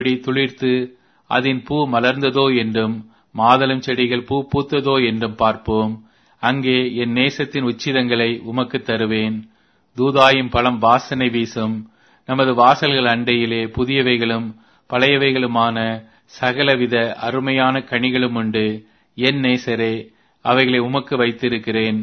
எப்படி துளிர்த்து அதன் பூ மலர்ந்ததோ என்றும் மாதளம் செடிகள் பூ பூத்ததோ என்றும் பார்ப்போம். அங்கே என் நேசத்தின் உச்சிதங்களை உமக்கு தருவேன். தூதாயும் பழம் வாசனை வீசும். நமது வாசல்கள் அண்டையிலே புதியவைகளும் பழையவைகளுமான சகலவித அருமையான கனிகளும் உண்டு. என் நேசரே, அவைகளை உமக்கு வைத்திருக்கிறேன்.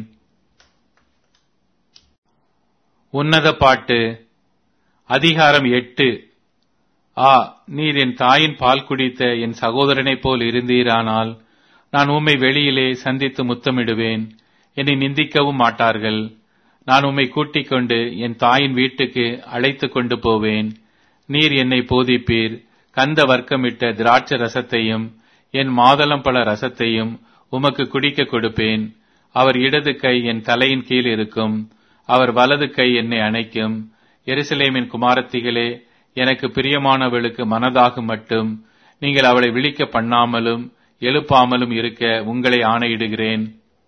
உன்னத பாட்டு. அதிகாரம் 8. நீர் என் தாயின் பால் குடித்த என் சகோதரனைப் போல் இருந்தீரானால் நான் உம்மை வெளியிலே சந்தித்து முத்தமிடுவேன். என்னை நிந்திக்கவும் மாட்டார்கள். நான் உம்மை கூட்டிக் கொண்டு என் தாயின் வீட்டுக்கு அழைத்து கொண்டு போவேன். நீர் என்னை போதிப்பீர். கந்த வர்க்கமிட்ட திராட்சை ரசத்தையும் என் மாதளம்பழ ரசத்தையும் உமக்கு குடிக்க கொடுப்பேன். அவர் இடது கை என் தலையின் கீழ் இருக்கும். அவர் வலது கை என்னை அணைக்கும். எருசலேமின் குமாரத்திகளே, எனக்கு பிரியமானவளுக்கு மனதாகும் மட்டும் நீங்கள் அவளை விழிக்க பண்ணாமலும் எழுப்பாமலும் இருக்க உங்களை ஆணையிடுகிறேன்.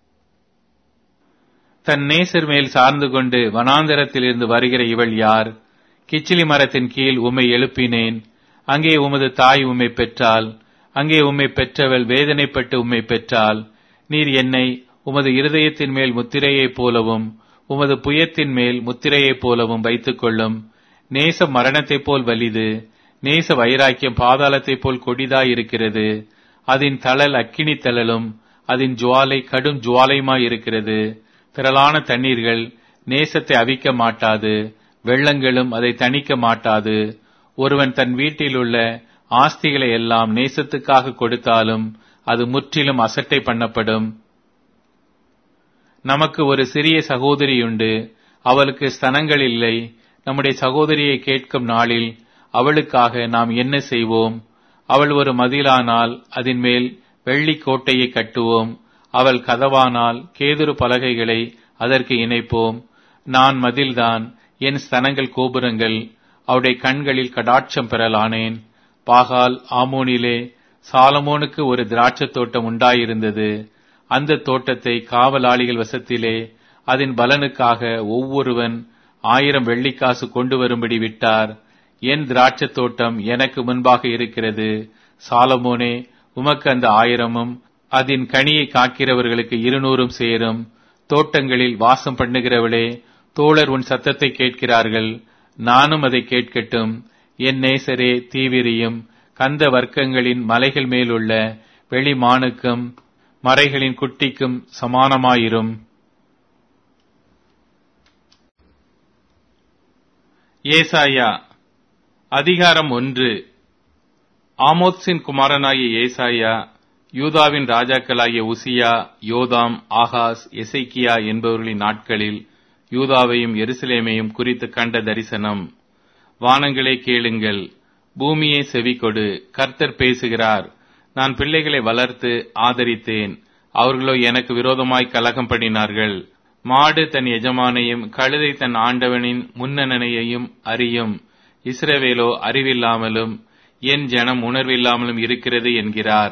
தன் நேசர் மேல் சார்ந்து கொண்டு வனாந்தரத்திலிருந்து வருகிற இவள் யார்? கிச்சிலி மரத்தின் கீழ் உம்மை எழுப்பினேன். அங்கே உமது தாய் உம்மை பெற்றாள். அங்கே உம்மை பெற்றவள் வேதனைப்பட்டு உம்மை பெற்றாள். நீர் என்னை உமது இருதயத்தின் மேல் முத்திரையைப் போலவும் உமது புயத்தின் மேல் முத்திரையைப் போலவும் வைத்துக் கொள்ளும். நேசம் மரணத்தைப் போல் வலிது. நேச வைராக்கியம் பாதாளத்தைப் போல் கொடிதாயிருக்கிறது. அதன் தழல் அக்கினி தழலும் அதன் ஜுவாலை கடும் ஜுவாலையுமாயிருக்கிறது. திரளான தண்ணீர்கள் நேசத்தை அவிக்க மாட்டாது. வெள்ளங்களும் அதை தணிக்க மாட்டாது. ஒருவன் தன் வீட்டிலுள்ள ஆஸ்திகளை எல்லாம் நேசத்துக்காக கொடுத்தாலும் அது முற்றிலும் அசட்டை பண்ணப்படும். நமக்கு ஒரு சிறிய சகோதரியுண்டு. அவளுக்கு ஸ்தனங்கள் இல்லை. நம்முடைய சகோதரியை கேட்கும் நாளில் அவளுக்காக நாம் என்ன செய்வோம்? அவள் ஒரு மதிலானால் அதன் மேல் வெள்ளி கோட்டையை கட்டுவோம். அவள் கதவானால் கேதுரு பலகைகளை அதற்கு இணைப்போம். நான் மதில்தான், என் ஸ்தனங்கள் கோபுரங்கள். அவருடைய கண்களில் கடாட்சம் பெறலானேன். பாகால் ஆமோனிலே சாலமோனுக்கு ஒரு திராட்சை தோட்டம் உண்டாயிருந்தது. அந்த தோட்டத்தை காவலாளிகள் வசத்திலே அதன் பலனுக்காக ஒவ்வொருவன் 1000 வெள்ளிக்காசு கொண்டு வரும்படி விட்டார். என் திராட்சை தோட்டம் எனக்கு முன்பாக இருக்கிறது. சாலமோனே, உமக்கு அந்த 1000 அதன் கனியை காக்கிறவர்களுக்கு 200 சேரும். தோட்டங்களில் வாசம் பண்ணுகிறவளே, தோழர் உன் சத்தத்தை கேட்கிறார்கள். நானும் அதை கேட்கட்டும். என் நேசரே, தீவிரியும் கந்த வர்க்கங்களின் மலைகள் மேலுள்ள வெளிமானுக்கும் மறைகளின் குட்டிக்கும் சமானமாயிரும். ஏசாயா அதிகாரம் 1. ஆமோத்சின் குமாரனாகிய ஏசாயா யூதாவின் ராஜாக்களாகிய உசியா, யோதாம், ஆகாஸ், எசேக்கியா என்பவர்களின் நாட்களில் யூதாவையும் எருசலேமையும் குறித்து கண்ட தரிசனம். வானங்களே கேளுங்கள், பூமியே செவிகொடு. கர்த்தர் பேசுகிறார். நான் பிள்ளைகளை வளர்த்து ஆதரித்தேன். அவர்களோ எனக்கு விரோதமாய் கலகம் பண்ணினார்கள். மாடு தன் எஜமானையும் கழுதை தன் ஆண்டவனின் முன்னணையையும் அறியும். இஸ்ரவேலோ அறிவில்லாமலும் என் ஜனம் உணர்வில்லாமலும் இருக்கிறது என்கிறார்.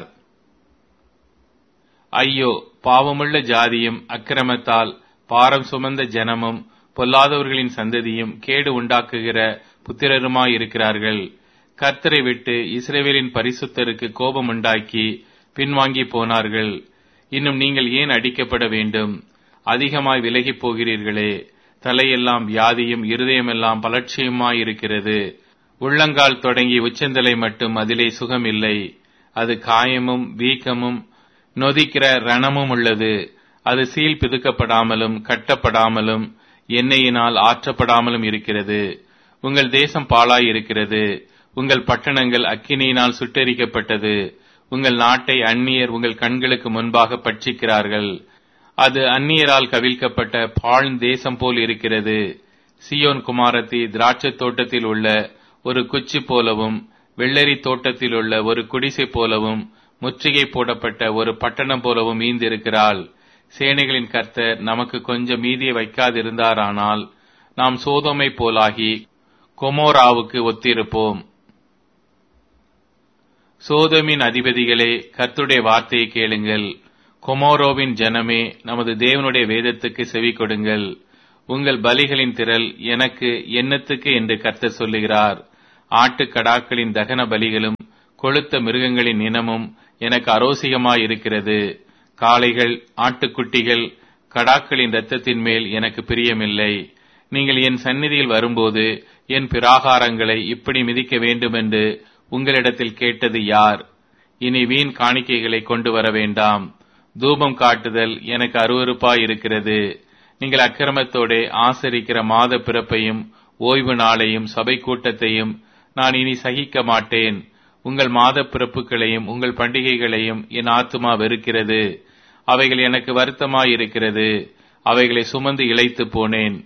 ஐயோ, பாவமுள்ள ஜாதியும் அக்கிரமத்தால் பாரம் சுமந்த ஜனமும் பொல்லாதவர்களின் சந்ததியும் கேடு உண்டாக்குகிற புத்திரருமாயிருக்கிறார்கள். கர்த்தரை விட்டு இஸ்ரவேலின் பரிசுத்தருக்கு கோபம் உண்டாக்கி பின்வாங்கி போனார்கள். இன்னும் நீங்கள் ஏன் அடிக்கப்பட வேண்டும்? அதிகமாய் விலகிப் போகிறீர்களே. தலையெல்லாம் வியாதியும் இருதயமெல்லாம் பலட்சியமாயிருக்கிறது. உள்ளங்கால் தொடங்கி உச்சந்தலை மட்டும் அதிலே சுகம் இல்லை. அது காயமும் வீக்கமும் நொதிக்கிற ரணமும் உள்ளது. அது சீல் பிதுக்கப்படாமலும் கட்டப்படாமலும் எண்ணெயினால் ஆற்றப்படாமலும் இருக்கிறது. உங்கள் தேசம் பாழாயிருக்கிறது. உங்கள் பட்டணங்கள் அக்கினியினால் சுட்டெரிக்கப்பட்டது. உங்கள் நாட்டை அந்நியர் உங்கள் கண்களுக்கு முன்பாக பட்சிக்கிறார்கள். அது அந்நியரால் கவிழ்க்கப்பட்ட பாழ்ந்த தேசம் போல் இருக்கிறது. சியோன் குமாரத்தி திராட்சை தோட்டத்தில் உள்ள ஒரு குச்சி போலவும் வெள்ளரி தோட்டத்தில் உள்ள ஒரு குடிசை போலவும் முற்றுகை போடப்பட்ட ஒரு பட்டணம் போலவும் மீந்திருக்கிறாள். சேனைகளின் கர்த்தர் நமக்கு கொஞ்சம் மீதியை வைக்காதிருந்தாரானால் நாம் சோதோமை போலாகி கொமோராவுக்கு ஒத்திருப்போம். சோதோமின் அதிபதிகளே, கர்த்தருடைய வார்த்தையை கேளுங்கள். கொமோரோவின் ஜனமே, நமது தேவனுடைய வேதத்துக்கு செவி கொடுங்கள். உங்கள் பலிகளின் திரள் எனக்கு என்னத்துக்கு என்று கர்த்தர் சொல்லுகிறார். ஆட்டுக்கடாக்களின் தகன பலிகளும் கொழுத்த மிருகங்களின் இனமும் எனக்கு அரோசிகமாயிருக்கிறது. காளைகள், ஆட்டுக்குட்டிகள், கடாக்களின் இரத்தத்தின் மேல் எனக்கு பிரியமில்லை. நீங்கள் என் சந்நிதியில் வரும்போது என் பிராகாரங்களை இப்படி மிதிக்க வேண்டுமென்று உங்களிடத்தில் கேட்டது யார்? இனி வீண் காணிக்கைகளை கொண்டு வர வேண்டாம். தூபம் காட்டுதல் எனக்கு அருவருப்பாயிருக்கிறது. நீங்கள் அக்கிரமத்தோடே ஆசரிக்கிற மாத பிறப்பையும் ஓய்வு நாளையும் சபை கூட்டத்தையும் நான் இனி சகிக்க மாட்டேன். உங்கள் மாத பிறப்புகளையும் உங்கள் பண்டிகைகளையும் என் ஆத்துமா வெறுக்கிறது. அவைகள் எனக்கு வருத்தமாயிருக்கிறது. அவைகளை சுமந்து இளைத்து போனேன்.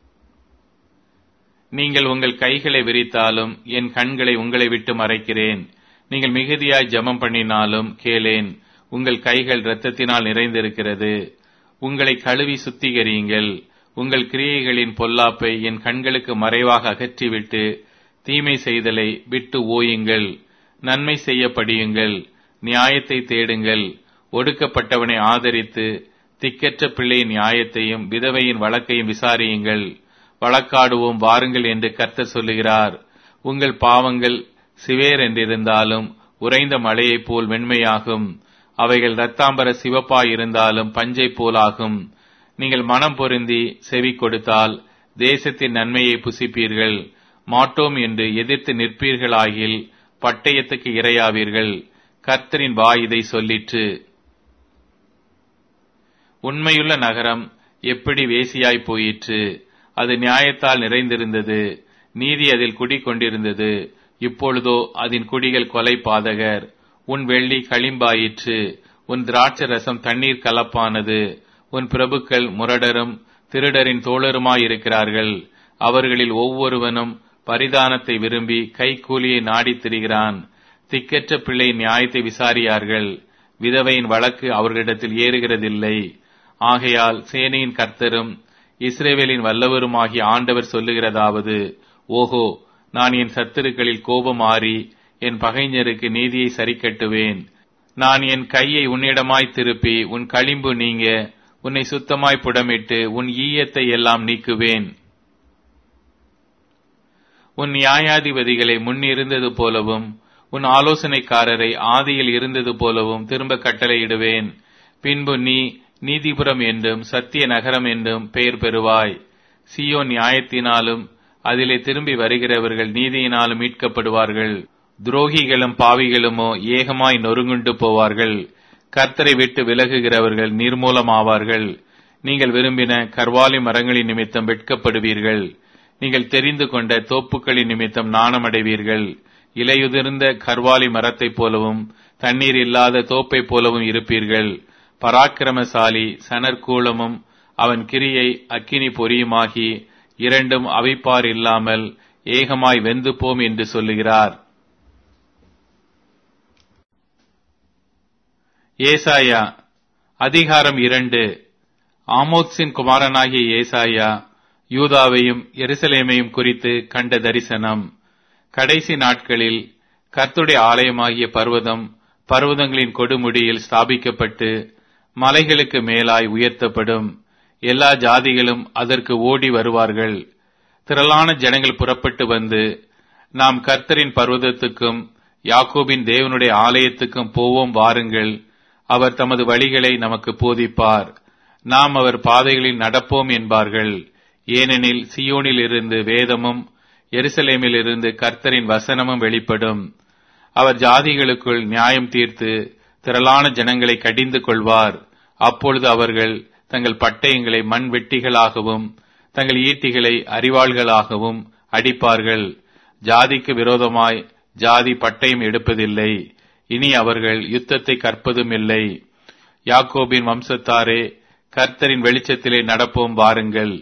நீங்கள் உங்கள் கைகளை விரித்தாலும் என் கண்களை உங்களை விட்டு மறைக்கிறேன். நீங்கள் மிகுதியாய் ஜெபம் பண்ணினாலும் கேளேன். உங்கள் கைகள் இரத்தத்தினால் நிறைந்திருக்கிறது. உங்களை கழுவி சுத்திகரியுங்கள். உங்கள் கிரியைகளின் பொல்லாப்பை என் கண்களுக்கு மறைவாக அகற்றிவிட்டு தீமை செய்தலை விட்டு ஓயுங்கள். நன்மை செய்ய படியுங்கள். நியாயத்தை தேடுங்கள். ஒடுக்கப்பட்டவனை ஆதரித்து திக்கற்ற பிள்ளையின் நியாயத்தையும் விதவையின் வழக்கையும் விசாரியுங்கள். வழக்காடுவோம் வாருங்கள் என்று கர்த்தர் சொல்லுகிறார். உங்கள் பாவங்கள் சிவேர் என்றிருந்தாலும் உறைந்த மழையைப் போல் வெண்மையாகும். அவைகள் இரத்தாம்பர சிவப்பாயிருந்தாலும் பஞ்சை போலாகும். நீங்கள் மனம் பொருந்தி செவி கொடுத்தால் தேசத்தின் நன்மையை புசிப்பீர்கள். மாட்டோம் என்று எதிர்த்து நிற்பீர்களாகில் பட்டயத்துக்கு இரையாவீர்கள். கர்த்தரின் வாய் இதை சொல்லிற்று. உண்மையுள்ள நகரம் எப்படி வேசியாய் போயிற்று! அது நியாயத்தால் நிறைந்திருந்தது. நீதி அதில் குடிகொண்டிருந்தது. இப்பொழுதோ அதன் குடிகள் கொலை பாதகர். உன் வெள்ளி களிம்பாயிற்று. உன் திராட்சை ரசம் தண்ணீர் கலப்பானது. உன் பிரபுக்கள் முரடரும் திருடரின் தோழருமாயிருக்கிறார்கள். அவர்களில் ஒவ்வொருவனும் பரிதானத்தை விரும்பி கைக்கூலியை நாடித் திரிகிறான். திக்கற்ற பிள்ளை நியாயத்தை விசாரியார்கள். விதவையின் வழக்கு அவர்களிடத்தில் ஏறுகிறதில்லை. ஆகையால் சேனையின் கர்த்தரும் இஸ்ரவேலின் வல்லவருமாகிய ஆண்டவர் சொல்லுகிறதாவது: ஓஹோ, நான் என் சத்துருக்களில் கோபம் ஆறி என் பகைஞருக்கு நீதியை சரிக்கட்டுவேன். நான் என் கையை உன்னிடமாய் திருப்பி உன் களிம்பு நீங்க உன்னை சுத்தமாய் புடமிட்டு உன் ஈயத்தை எல்லாம் நீக்குவேன். உன் நியாயாதிபதிகளை முன்னிருந்தது போலவும் உன் ஆலோசனைக்காரரை ஆதியில் இருந்தது போலவும் திரும்ப கட்டளையிடுவேன். பின்பு நீ நீதிபுரம் என்றும் சத்திய நகரம் என்றும் பெயர் பெறுவாய். சீயோன் நியாயத்தினாலும் அதிலே திரும்பி வருகிறவர்கள் நீதியினாலும் மீட்கப்படுவார்கள். துரோகிகளும் பாவிகளுமோ ஏகமாய் நொறுங்குண்டு போவார்கள். கர்த்தரை விட்டு விலகுகிறவர்கள் நிர்மூலமாவார்கள். நீங்கள் விரும்பின கர்வாலி மரங்களின் நிமித்தம் வெட்கப்படுவீர்கள். நீங்கள் தெரிந்து கொண்ட தோப்புக்களின் நிமித்தம் நாணமடைவீர்கள். இலையுதிர்ந்த கர்வாலி மரத்தைப் போலவும் தண்ணீர் இல்லாத தோப்பை போலவும் இருப்பீர்கள். பராக்கிரமசாலி சணற்கூலமும் அவன் கிரியை அக்கினி பொரியுமாகி இரண்டும் அவிப்பார் இல்லாமல் ஏகமாய் வெந்து போம் என்று சொல்லுகிறார். ஏசாயா அதிகாரம் 2. ஆமோத்சின் குமாரனாகிய ஏசாயா யூதாவையும் எருசலேமையும் குறித்து கண்ட தரிசனம். கடைசி நாட்களில் கர்த்தருடைய ஆலயமாகிய பர்வதம் பர்வதங்களின் கொடுமுடியில் ஸ்தாபிக்கப்பட்டு மலைகளுக்கு மேலாய் உயர்த்தப்படும். எல்லா ஜாதிகளும் அதற்கு ஓடி வருவார்கள். திரளான ஜனங்கள் புறப்பட்டு வந்து, நாம் கர்த்தரின் பர்வதத்துக்கும் யாக்கோபின் தேவனுடைய ஆலயத்துக்கும் போவோம் வாருங்கள். அவர் தமது வழிகளை நமக்கு போதிப்பார். நாம் அவர் பாதைகளில் நடப்போம் என்பார்கள். ஏனெனில் சீயோனில் இருந்து வேதமும் எருசலேமில் இருந்து கர்த்தரின் வசனமும் வெளிப்படும். அவர் ஜாதிகளுக்குள் நியாயம் தீர்த்து திரளான ஜனங்களை கடிந்து கொள்வார். அப்பொழுது அவர்கள் தங்கள் பட்டயங்களை மண் வெட்டிகளாகவும் தங்கள் ஈட்டிகளை அரிவாள்களாகவும் அடிப்பார்கள். ஜாதிக்கு விரோதமாய் ஜாதி பட்டயம் எடுப்பதில்லை. இனி அவர்கள் யுத்தத்தை கற்பதும் இல்லை. யாக்கோபின் வம்சத்தாரே, கர்த்தரின் வெளிச்சத்திலே நடப்போம் வாருங்கள்.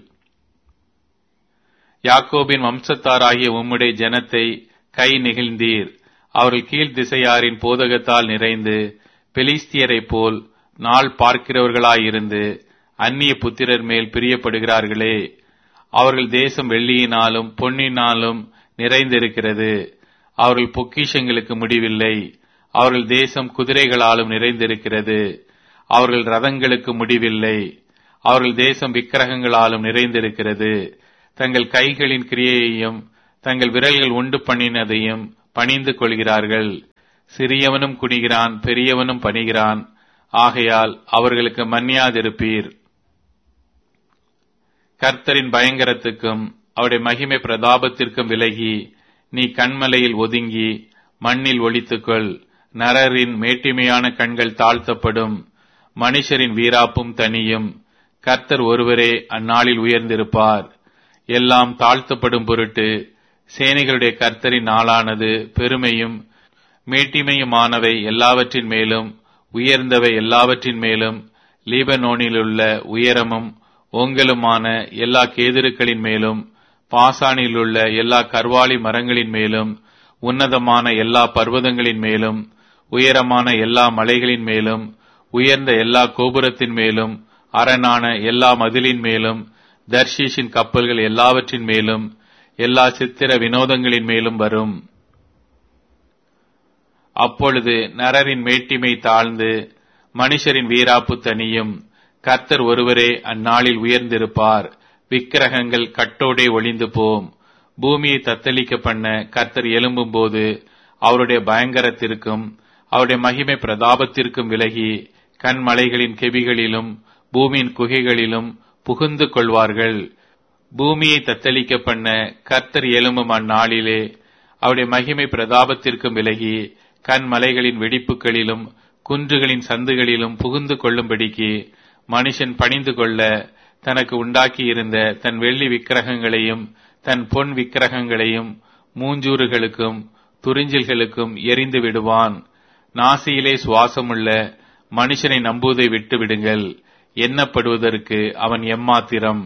யாக்கோபின் வம்சத்தாராகிய உம்முடைய ஜனத்தை கை நெகிழ்ந்தீர். அவர்கள் கீழ் திசையாரின் போதகத்தால் நிறைந்து பெலிஸ்தியரைப் போல் நாள் பார்க்கிறவர்களாயிருந்து அந்நிய புத்திரர் மேல் பிரியப்படுகிறார்களே. அவர்கள் தேசம் வெள்ளியினாலும் பொன்னினாலும் நிறைந்திருக்கிறது. அவர்கள் பொக்கிஷங்களுக்கு முடிவில்லை. அவர்கள் தேசம் குதிரைகளாலும் நிறைந்திருக்கிறது. அவர்கள் ரதங்களுக்கு முடிவில்லை. அவர்கள் தேசம் விக்கிரகங்களாலும் நிறைந்திருக்கிறது. தங்கள் கைகளின் கிரியையையும் தங்கள் விரல்கள் உண்டு பண்ணினதையும் பணிந்து கொள்கிறார்கள். சிறியவனும் குனிகிறான், பெரியவனும் பணிகிறான். ஆகையால் அவர்களுக்கு மன்னியாதிருப்பீர். கர்த்தரின் பயங்கரத்துக்கும் அவருடைய மகிமை பிரதாபத்திற்கும் விலகி நீ கன்மலையில் ஒதுங்கி மண்ணில் ஒளித்துக்கொள். நரரின் மேட்டிமையான கண்கள் தாழ்த்தப்படும், மனுஷரின் வீராப்பும் தனியும். கர்த்தர் ஒருவரே அந்நாளில் உயர்ந்திருப்பார். எல்லாம் தாழ்த்தப்படும் பொருட்டு சேனைகளுடைய கர்த்தரின் நாளானது பெருமையும் மேட்டிமையுமானவை எல்லாவற்றின் மேலும் உயர்ந்தவை எல்லாவற்றின் மேலும் லீபனோனிலுள்ள உயரமும் ஓங்கலுமான எல்லா கேதுருக்களின் மேலும் பாசானிலுள்ள எல்லா கர்வாலி மரங்களின் மேலும் உன்னதமான எல்லா பர்வதங்களின் மேலும் உயரமான எல்லா மலைகளின் மேலும் உயர்ந்த எல்லா கோபுரத்தின் மேலும் அரணான எல்லா மதிலின் மேலும் தர்ஷீஷின் கப்பல்கள் எல்லாவற்றின் மேலும் எல்லா சித்திர வினோதங்களின் மேலும் வரும். அப்பொழுது நரரின் மேட்டிமை தாழ்ந்து மனுஷரின் வீராப்பு தனியும். கர்த்தர் ஒருவரே அந்நாளில் உயர்ந்திருப்பார். விக்கிரகங்கள் கட்டோடே ஒளிந்து போம். பூமியை தத்தளிக்க பண்ண கர்த்தர் எழும்பும் போது அவருடைய பயங்கரத்திற்கும் அவருடைய மகிமை பிரதாபத்திற்கும் விலகி கண்மலைகளின் கெபிகளிலும் பூமியின் குகைகளிலும் புகுந்து கொள்வார்கள். பூமியை தத்தளிக்க பண்ண கர்த்தர் எழும்பும் அந்நாளிலே அவருடைய மகிமை பிரதாபத்திற்கும் விலகி கண்மலைகளின் வெடிப்புகளிலும் குன்றுகளின் சந்துகளிலும் புகுந்து கொள்ளும்படிக்கு மனுஷன் பணிந்து கொள்ள தனக்கு உண்டாக்கி இருந்த தன் வெள்ளி விக்கிரகங்களையும் தன் பொன் விக்கிரகங்களையும் மூஞ்சூறுகளுக்கும் துறிஞ்சில்களுக்கும் எரிந்து விடுவான். நாசியிலே சுவாசமுள்ள மனுஷனை நம்புவதை விட்டு விடுங்கள். எண்ணப்படுவதற்கு அவன் எம்மாத்திரம்.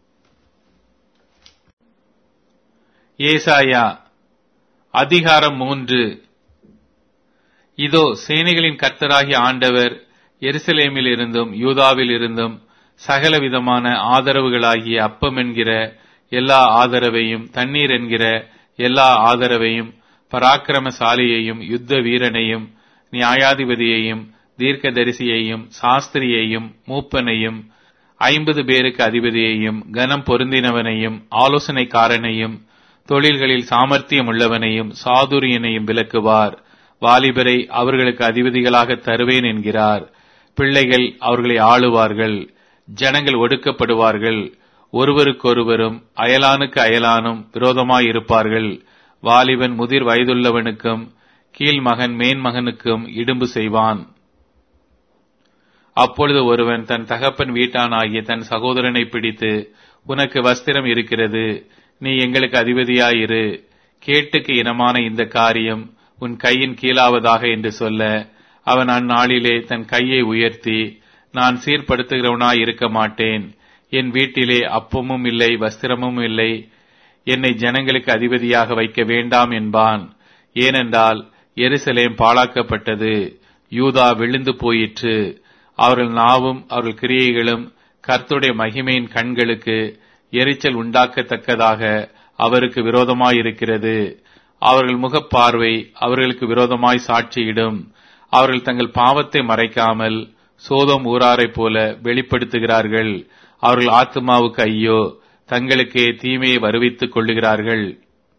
ஏசாயா அதிகாரம் 3. இதோ சேனைகளின் கர்த்தராகிய ஆண்டவர் எருசலேமில் இருந்தும் யூதாவில் இருந்தும் சகலவிதமான ஆதரவுகளாகிய அப்பம் என்கிற எல்லா ஆதரவையும் தண்ணீர் என்கிற எல்லா ஆதரவையும் பராக்கிரமசாலியையும் யுத்த வீரனையும் நியாயாதிபதியையும் தீர்க்கதரிசியையும் சாஸ்திரியையும் மூப்பனையும் 50 பேருக்கு அதிபதியையும் கனம் பொருந்தினவனையும் ஆலோசனைக்காரனையும் தொழில்களில் சாமர்த்தியம் உள்ளவனையும் சாதுரியனையும் விலக்குவார். வாலிபரை அவர்களுக்கு அதிபதிகளாக தருவேன் என்கிறார். பிள்ளைகள் அவர்களை ஆளுவார்கள். ஜனங்கள் ஒடுக்கப்படுவார்கள். ஒருவருக்கொருவரும் அயலானுக்கு அயலானும் விரோதமாயிருப்பார்கள். வாலிபன் முதிர் வயதுள்ளவனுக்கும் கீழ்மகன் மேன்மகனுக்கும் இடும்பு செய்வான். அப்பொழுது ஒருவன் தன் தகப்பன் வீட்டானாகிய தன் சகோதரனை பிடித்து, உனக்கு வஸ்திரம் இருக்கிறது, நீ எங்களுக்கு அதிபதியாயிரு, கேட்டுக்கு இனமான இந்த காரியம் உன் கையின் கீழாவதாக என்று சொல்ல, அவன் அந்நாளிலே தன் கையை உயர்த்தி, நான் சீர்படுத்துகிறவனாய் இருக்க மாட்டேன், என் வீட்டிலே அப்பமும் இல்லை வஸ்திரமும் இல்லை, என்னை ஜனங்களுக்கு அதிபதியாக வைக்க வேண்டாம் என்பான். ஏனென்றால் எருசலேம் பாழாக்கப்பட்டது, யூதா விழுந்து போயிற்று. அவர்கள் நாவும் அவர்கள் கிரியைகளும் கர்த்தருடைய மகிமையின் கண்களுக்கு எரிச்சல் உண்டாக்கத்தக்கதாக அவருக்கு விரோதமாயிருக்கிறது. அவர்கள் முகப்பார்வை அவர்களுக்கு விரோதமாய் சாட்சியிடும். அவர்கள் தங்கள் பாவத்தை மறைக்காமல் சோதோம் ஊராரைப் போல வெளிப்படுத்துகிறார்கள். அவர்கள் ஆத்துமாவுக்கு ஐயோ, தங்களுக்கே தீமையை வருவித்துக் கொள்ளுகிறார்கள்.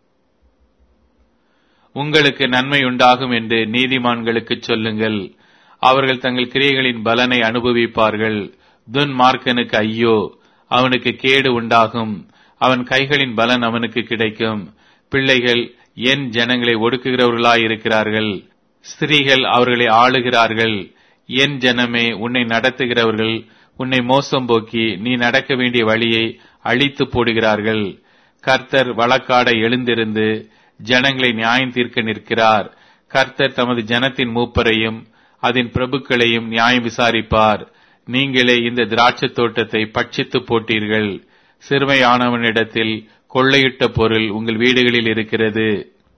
உங்களுக்கு நன்மை உண்டாகும் என்று நீதிமான்களுக்கு சொல்லுங்கள், அவர்கள் தங்கள் கிரியைகளின் பலனை அனுபவிப்பார்கள். துன்மார்க்கனுக்கு ஐயோ, அவனுக்கு கேடு உண்டாகும், அவன் கைகளின் பலன் அவனுக்கு கிடைக்கும். பிள்ளைகள் என் ஜனங்களை ஒடுக்குகிறவர்களாயிருக்கிறார்கள், ஸ்திரீகள் அவர்களை ஆளுகிறார்கள். என் ஜனமே, உன்னை நடத்துகிறவர்கள் உன்னை மோசம் போக்கி நீ நடக்க வேண்டிய வழியை அழித்து போடுகிறார்கள். கர்த்தர் வழக்காட எழுந்திருந்து ஜனங்களை நியாயம் தீர்க்க நிற்கிறார். கர்த்தர் தமது ஜனத்தின் மூப்பரையும் அதன் பிரபுக்களையும் நியாயம் விசாரிப்பார். நீங்களே இந்த திராட்சை தோட்டத்தை பட்சித்து போட்டீர்கள். சிறுமையானவனிடத்தில் கொள்ளையிட்ட பொருள் உங்கள் வீடுகளில் இருக்கிறது.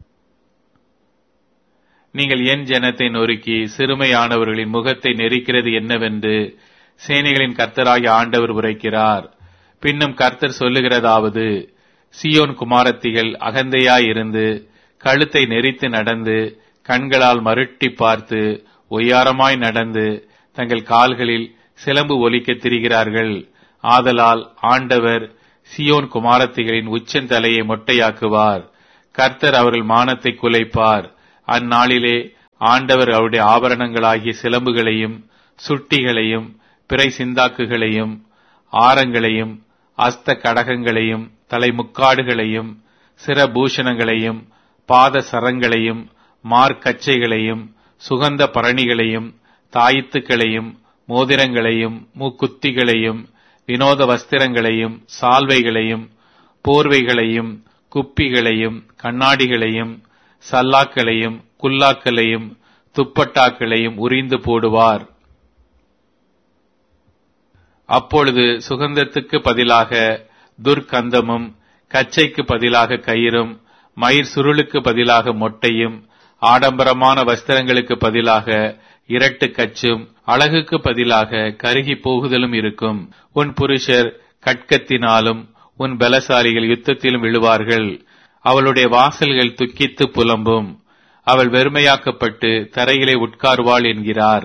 நீங்கள் என் ஜனத்தை நொறுக்கி சிறுமையானவர்களின் முகத்தை நெரிக்கிறது என்னவென்று சேனைகளின் கர்த்தராகிய ஆண்டவர் உரைக்கிறார். பின்னும் கர்த்தர் சொல்லுகிறதாவது, சீயோன் குமாரத்திகள் அகந்தையாயிருந்து கழுத்தை நெரித்து நடந்து கண்களால் மருட்டி பார்த்து ஒய்யாரமாய் நடந்து தங்கள் கால்களில் சிலம்பு ஒலிக்க திரிகிறார்கள். ஆதலால் ஆண்டவர் சீயோன் குமாரத்திகளின் உச்சந்தலையை மொட்டையாக்குவார். கர்த்தர் அவர்கள் மானத்தை குலைப்பார். அந்நாளிலே ஆண்டவர் அவருடைய ஆபரணங்களாகிய சிலம்புகளையும் சுட்டிகளையும் பிறை சிந்தாக்குகளையும் ஆரங்களையும் அஸ்த கடகங்களையும் தலைமுக்காடுகளையும் சிரபூஷணங்களையும் பாத சரங்களையும் மார்க்கச்சைகளையும் சுகந்த பரணிகளையும் தாயித்துக்களையும் மோதிரங்களையும் மூக்குத்திகளையும் வினோத வஸ்திரங்களையும் சால்வைகளையும் போர்வைகளையும் குப்பிகளையும் கண்ணாடிகளையும் சல்லாக்களையும் குல்லாக்களையும் துப்பட்டாக்களையும் உரிந்து போடுவார். அப்பொழுது சுகந்தத்துக்கு பதிலாக துர்க்கந்தமும் கச்சைக்கு பதிலாக கயிறும் மயிர் சுருளுக்கு பதிலாக மொட்டையும் ஆடம்பரமான வஸ்திரங்களுக்கு பதிலாக இரட்டு கச்சும் அழகுக்கு பதிலாக கருகி போகுதலும் இருக்கும். உன் புருஷர் கட்கத்தினாலும் உன் பலசாலிகள் யுத்தத்திலும் விழுவார்கள். அவளுடைய வாசல்கள் துக்கித்து புலம்பும். அவள் வெறுமையாக்கப்பட்டு தரையிலே உட்கார்வாள் என்கிறார்.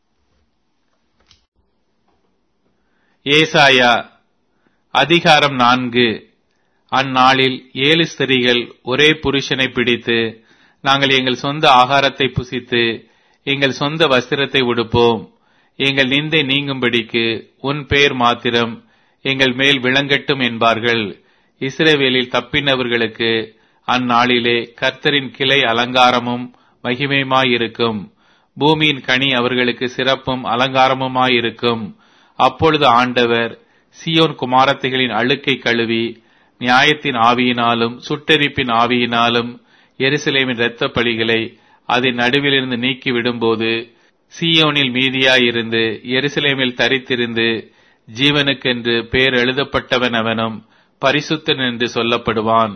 ஏசாயா அதிகாரம் 4. அந்நாளில் 7 ஸ்திரீகள் ஒரே புருஷனை பிடித்து, நாங்கள் எங்கள் சொந்த ஆகாரத்தை புசித்து எங்கள் சொந்த வஸ்திரத்தை உடுப்போம். எங்கள் நிந்தை நீங்கும்படிக்கு உன் பெயர் மாத்திரம் எங்கள் மேல் விளங்கட்டும் என்பார்கள். இஸ்ரவேலில் தப்பினவர்களுக்கு அந்நாளிலே கர்த்தரின் கிளை அலங்காரமும் மகிமையுமாயிருக்கும். பூமியின் கனி அவர்களுக்கு சிறப்பும் அலங்காரமுமாயிருக்கும். அப்பொழுது ஆண்டவர் சீயோன் குமாரத்திகளின் அழுக்கை கழுவி நியாயத்தின் ஆவியினாலும் சுட்டெரிப்பின் ஆவியினாலும் எருசலேமின் இரத்த பலிகளை அதன் நடுவிலிருந்து நீக்கி விடும்போது, சீயோனில் மீதியாயிருந்து எருசலேமில் தரித்திருந்து ஜீவனுக்கென்று பேர் எழுதப்பட்டவன் அவனும் பரிசுத்தன் என்று சொல்லப்படுவான்.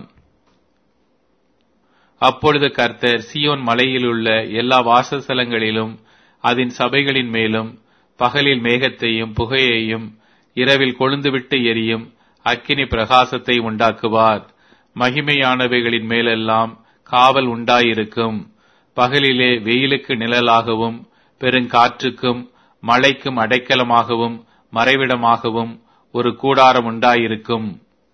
அப்பொழுது கர்த்தர் சீயோன் மலையிலுள்ள எல்லா வாசஸ்தலங்களிலும் அதன் சபைகளின் மேலும் பகலில் மேகத்தையும் புகையையும் இரவில் கொழுந்துவிட்டு எரியும் அக்கினி பிரகாசத்தை உண்டாக்குவார். மகிமையானவைகளின் மேலெல்லாம் காவல் உண்டாயிருக்கும். பகலிலே வெயிலுக்கு நிழலாகவும் பெருங்காற்றுக்கும் மழைக்கும் அடைக்கலமாகவும் மறைவிடமாகவும் ஒரு கூடாரம் உண்டாயிருக்கும்.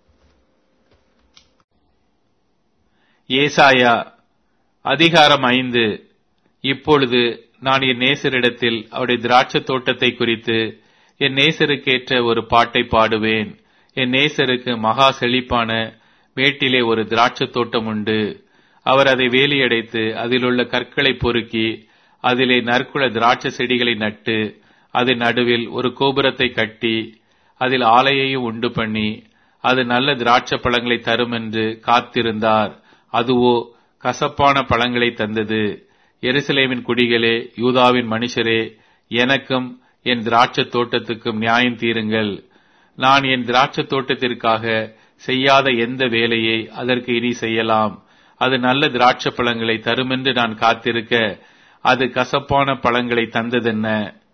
ஏசாயா அதிகாரம் 5. இப்பொழுது நான் என் நேசரிடத்தில் அவருடைய திராட்சை தோட்டத்தை குறித்து என் நேசருக்கேற்ற ஒரு பாட்டை பாடுவேன். என் நேசருக்கு மகா செழிப்பான மேட்டிலே ஒரு திராட்சை தோட்டம் உண்டு. அவர் அதை வேலியடைத்து அதிலுள்ள கற்களை பொறுக்கி அதிலே நற்குல திராட்சை செடிகளை நட்டு அதன் நடுவில் ஒரு கோபுரத்தை கட்டி அதில் ஆலையையும் உண்டு பண்ணி அது நல்ல திராட்சை பழங்களை தரும் என்று காத்திருந்தார். அதுவோ கசப்பான பழங்களை தந்தது. எருசலேமின் குடிகளே, யூதாவின் மனுஷரே, எனக்கும் என் திராட்சை தோட்டத்துக்கும் நியாயம் தீருங்கள். நான் என் திராட்சை தோட்டத்திற்காக செய்யாத எந்த வேலையை அதற்கு இனி செய்யலாம்? அது நல்ல திராட்சை பழங்களை தருமென்று நான் காத்திருக்க அது கசப்பான பழங்களை தந்ததென்ன?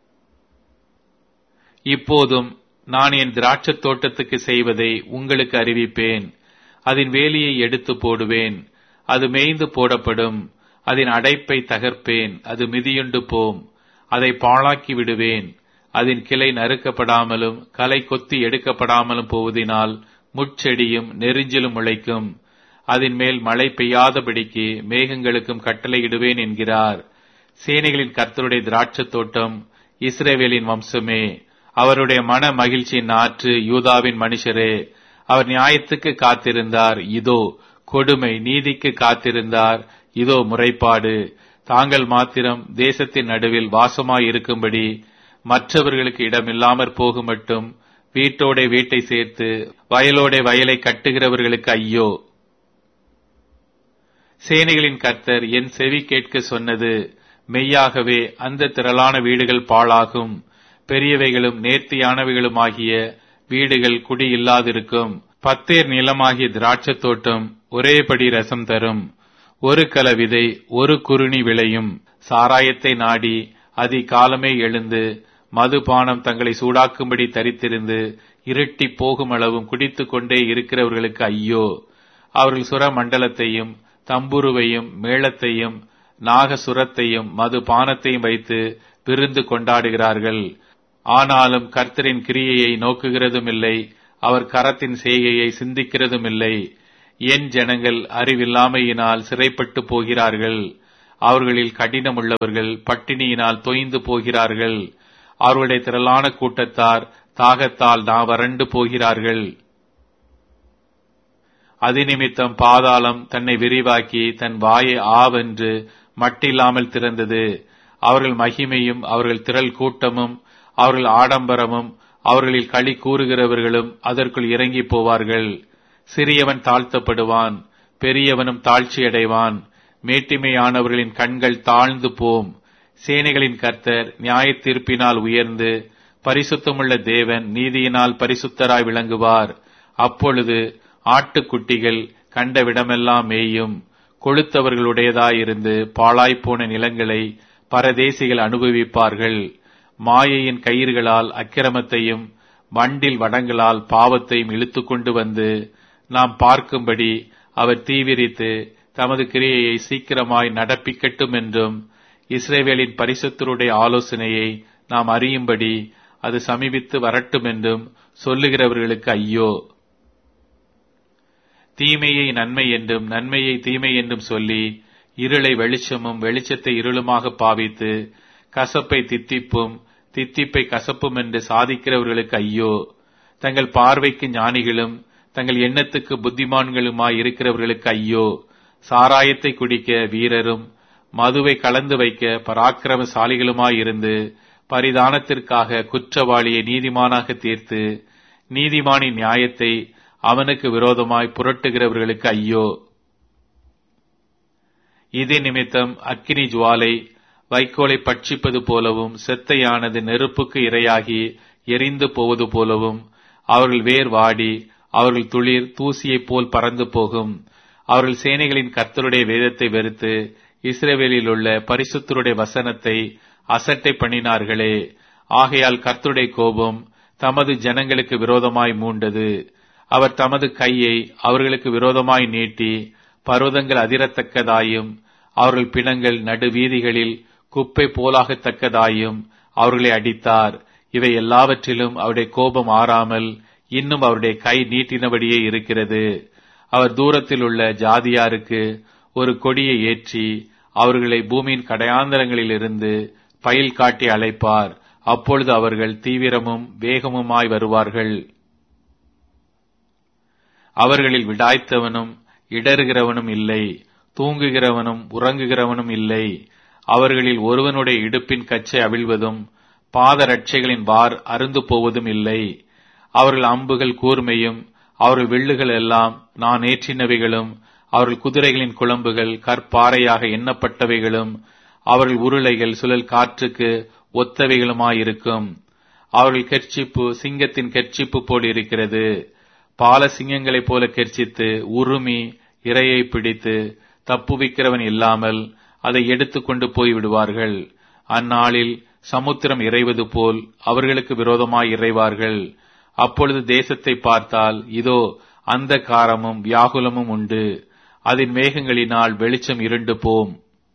இப்போதும் நான் என் திராட்சை தோட்டத்துக்கு செய்வதை உங்களுக்கு அறிவிப்பேன். அதன் வேலியை எடுத்து போடுவேன், அது மேய்ந்து போடப்படும். அதன் அடைப்பை தகர்ப்பேன், அது மிதியுண்டு போம். அதை பாழாக்கி விடுவேன். அதன் கிளை நறுக்கப்படாமலும் களை கொத்தி எடுக்கப்படாமலும் போவதினால் முட்செடியும் நெரிஞ்சிலும் முளைக்கும். அதன் மேல் மழை பெய்யாதபடிக்கு மேகங்களுக்கும் கட்டளையிடுவேன் என்கிறார். சேனைகளின் கர்த்தருடைய திராட்சை தோட்டம் இஸ்ரவேலின் வம்சமே, அவருடைய மன மகிழ்ச்சியின் நாற்று யூதாவின் மனுஷரே. அவர் நியாயத்துக்கு காத்திருந்தார், இதோ கொடுமை; நீதிக்கு காத்திருந்தார், இதோ முறைப்பாடு. தாங்கள் மாத்திரம் தேசத்தின் நடுவில் வாசமாயிருக்கும்படி மற்றவர்களுக்கு இடமில்லாமற் போகுமட்டும் வீட்டோட வீட்டை சேர்த்து வயலோட வயலை கட்டுகிறவர்களுக்கு ஐயோ. சேனைகளின் கர்த்தர் என் செவி கேட்க சொன்னது மெய்யாகவே அந்த திரளான வீடுகள் பாழாகும். பெரியவைகளும் நேர்த்தியானவைகளுமாகிய வீடுகள் குடியில்லாதிருக்கும். 10 நிலமாகிய திராட்சை தோட்டம் ஒரேபடி ரசம் தரும். ஒரு கல விதை ஒரு குறுணி விளையும். சாராயத்தை நாடி அதிகாலமே எழுந்து மதுபானம் தங்களை சூடாக்கும்படி தரித்திருந்து இருட்டி போகும் அளவும் குடித்துக் கொண்டே இருக்கிறவர்களுக்கு ஐயோ. அவர்கள் சுர மண்டலத்தையும் தம்புருவையும் மேளத்தையும் நாகசுரத்தையும் மதுபானத்தையும் வைத்து விருந்து கொண்டாடுகிறார்கள். ஆனாலும் கர்த்தரின் கிரியையை நோக்குகிறதும் இல்லை, அவர் கரத்தின் செய்கையை சிந்திக்கிறதும் இல்லை. என் ஜனங்கள் அறிவில்லாமையினால் சிறைப்பட்டு போகிறார்கள். அவர்களில் கடினமுள்ளவர்கள் பட்டினியினால் தொய்ந்து போகிறார்கள். அவர்களுடைய திரளான கூட்டத்தார் தாகத்தால் வறண்டு போகிறார்கள். அதிநிமித்தம் பாதாளம் தன்னை விரிவாக்கி தன் வாயை ஆவென்று மட்டில்லாமல் திறந்தது. அவர்கள் மகிமையும் அவர்கள் திரள் கூட்டமும் அவர்கள் ஆடம்பரமும் அவர்களில் களி கூறுகிறவர்களும் அதற்குள் இறங்கி போவார்கள். சிறியவன் தாழ்த்தப்படுவான், பெரியவனும் தாழ்ச்சியடைவான். மேட்டிமையானவர்களின் கண்கள் தாழ்ந்து போம். சேனைகளின் கர்த்தர் நியாய தீர்ப்பினால் உயர்ந்து பரிசுத்தமுள்ள தேவன் நீதியினால் பரிசுத்தராய் விளங்குவார். அப்பொழுது ஆட்டுக்குட்டிகள் கண்டவிடமெல்லாம் மேயும். கொழுத்தவர்களுடையதாயிருந்து பாழாய்ப்போன நிலங்களை பரதேசிகள் அனுபவிப்பார்கள். மாயையின் கயிறுகளால் அக்கிரமத்தையும் வண்டில் வடங்களால் பாவத்தையும் இழுத்து கொண்டு வந்து நாம் பார்க்கும்படி அவர் தீவிரித்து தமது கிரியையை சீக்கிரமாய் நடப்பிக்கட்டும் என்றும், இஸ்ரவேலின் பரிசுத்தருடைய ஆலோசனையை நாம் அறியும்படி அது சமீபித்து வரட்டும் என்றும் சொல்லுகிறவர்களுக்கு ஐயோ. தீமையை நன்மை என்றும் நன்மையை தீமை என்றும் சொல்லி இருளை வெளிச்சமும் வெளிச்சத்தை இருளுமாக பாவித்து கசப்பை தித்திப்பும் தித்திப்பை கசப்பும் என்று சாதிக்கிறவர்களுக்கு ஐயோ. தங்கள் பார்வைக்கு ஞானிகளும் தங்கள் எண்ணத்துக்கு புத்திமான்களுமாய் இருக்கிறவர்களுக்கு ஐயோ. சாராயத்தை குடிக்க வீரரும் மதுவை கலந்து வைக்க பராக்கிரமசாலிகளுமாயிருந்து பரிதானத்திற்காக குற்றவாளியை நீதிமானாக தீர்த்து நீதிமானின் நியாயத்தை அவனுக்கு விரோதமாய் புரட்டுகிறவர்களுக்கு ஐயோ. இதே நிமித்தம் அக்கினி ஜுவாலை வைக்கோலை பட்சிப்பது போலவும் செத்தையானது நெருப்புக்கு இரையாகி எரிந்து போவது போலவும் அவர்கள் வேர் வாடி அவர்கள் துளிர் தூசியைப் போல் பறந்து போகும். அவர்கள் சேனைகளின் கர்த்தருடைய வேதத்தை வெறுத்து இஸ்ரவேலில் உள்ள பரிசுத்தருடைய வசனத்தை அசட்டை பண்ணினார்களே. ஆகையால் கர்த்தருடைய கோபம் தமது ஜனங்களுக்கு விரோதமாய் மூண்டது. அவர் தமது கையை அவர்களுக்கு விரோதமாய் நீட்டி பர்வதங்கள் அதிரத்தக்கதாயும் அவர்கள் பிணங்கள் நடுவீதிகளில் குப்பை போலாகத்தக்கதாயும் அவர்களை அடித்தார். இவை எல்லாவற்றிலும் அவருடைய கோபம் ஆறாமல் இன்னும் அவருடைய கை நீட்டினபடியே இருக்கிறது. அவர் தூரத்தில் உள்ள ஜாதியாருக்கு ஒரு கொடியை ஏற்றி அவர்களை பூமியின் கடையாந்தரங்களிலிருந்து பயில் காட்டி அழைப்பார். அப்பொழுது அவர்கள் தீவிரமும் வேகமுமாய் வருவார்கள். அவர்களில் விடாய்த்தவனும் இடறுகிறவனும் இல்லை, தூங்குகிறவனும் உறங்குகிறவனும் இல்லை. அவர்களில் ஒருவனுடைய இடுப்பின் கச்சை அவிழ்வதும் பாதரட்சைகளின் வார் அருந்து போவதும் இல்லை. அவர்கள் அம்புகள் கூர்மையும் அவர்கள் வில்லுகள் எல்லாம் நான் ஏற்றினவைகளும் அவர்கள் குதிரைகளின் குளம்புகள் கற்பாறையாக எண்ணப்பட்டவைகளும் அவர்கள் உருளைகள் சுழல் காற்றுக்கு ஒத்தவைகளுமாயிருக்கும். அவர்கள் கெர்ச்சிப்பு சிங்கத்தின் கெர்ச்சிப்பு போல் இருக்கிறது. பால சிங்கங்களைப் போல கெர்ச்சித்து உருமி இரையை பிடித்து தப்புவிக்கிறவன் இல்லாமல் அதை எடுத்துக்கொண்டு போய்விடுவார்கள். அந்நாளில் சமுத்திரம் இறைவது போல் அவர்களுக்கு விரோதமாய் இறைவார்கள். அப்பொழுது தேசத்தை பார்த்தால் இதோ அந்த காரமும் வியாகுலமும் உண்டு. அதன் மேகங்களினால் வெளிச்சம் இருண்டு போம்.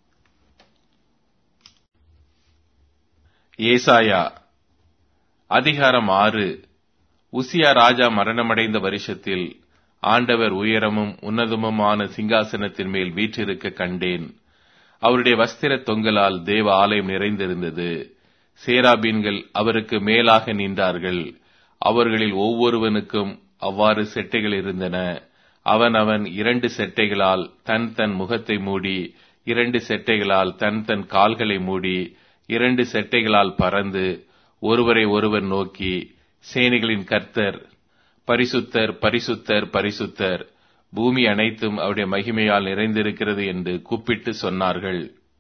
ஏசாயா அதிகாரம் 6. உசியா ராஜா மரணமடைந்த வருஷத்தில் ஆண்டவர் உயரமும் உன்னதமுமான சிங்காசனத்தின் மேல் வீற்றிருக்க கண்டேன். அவருடைய வஸ்திர தொங்கலால் தேவ ஆலயம் நிறைந்திருந்தது. சேராபீன்கள் அவருக்கு மேலாக நின்றார்கள். அவர்களில் ஒவ்வொருவனுக்கும் அவ்வாறு செட்டைகள் இருந்தன. அவன் 2 செட்டைகளால் தன் முகத்தை மூடி, 2 செட்டைகளால் தன் கால்களை மூடி, 2 செட்டைகளால் பறந்து ஒருவரை ஒருவர் நோக்கி, சேனைகளின் கர்த்தர் பரிசுத்தர் பரிசுத்தர் பரிசுத்தர், பூமி அனைத்தும் அவருடைய மகிமையால் நிறைந்திருக்கிறது என்று கூப்பிட்டு சொன்னார்கள்.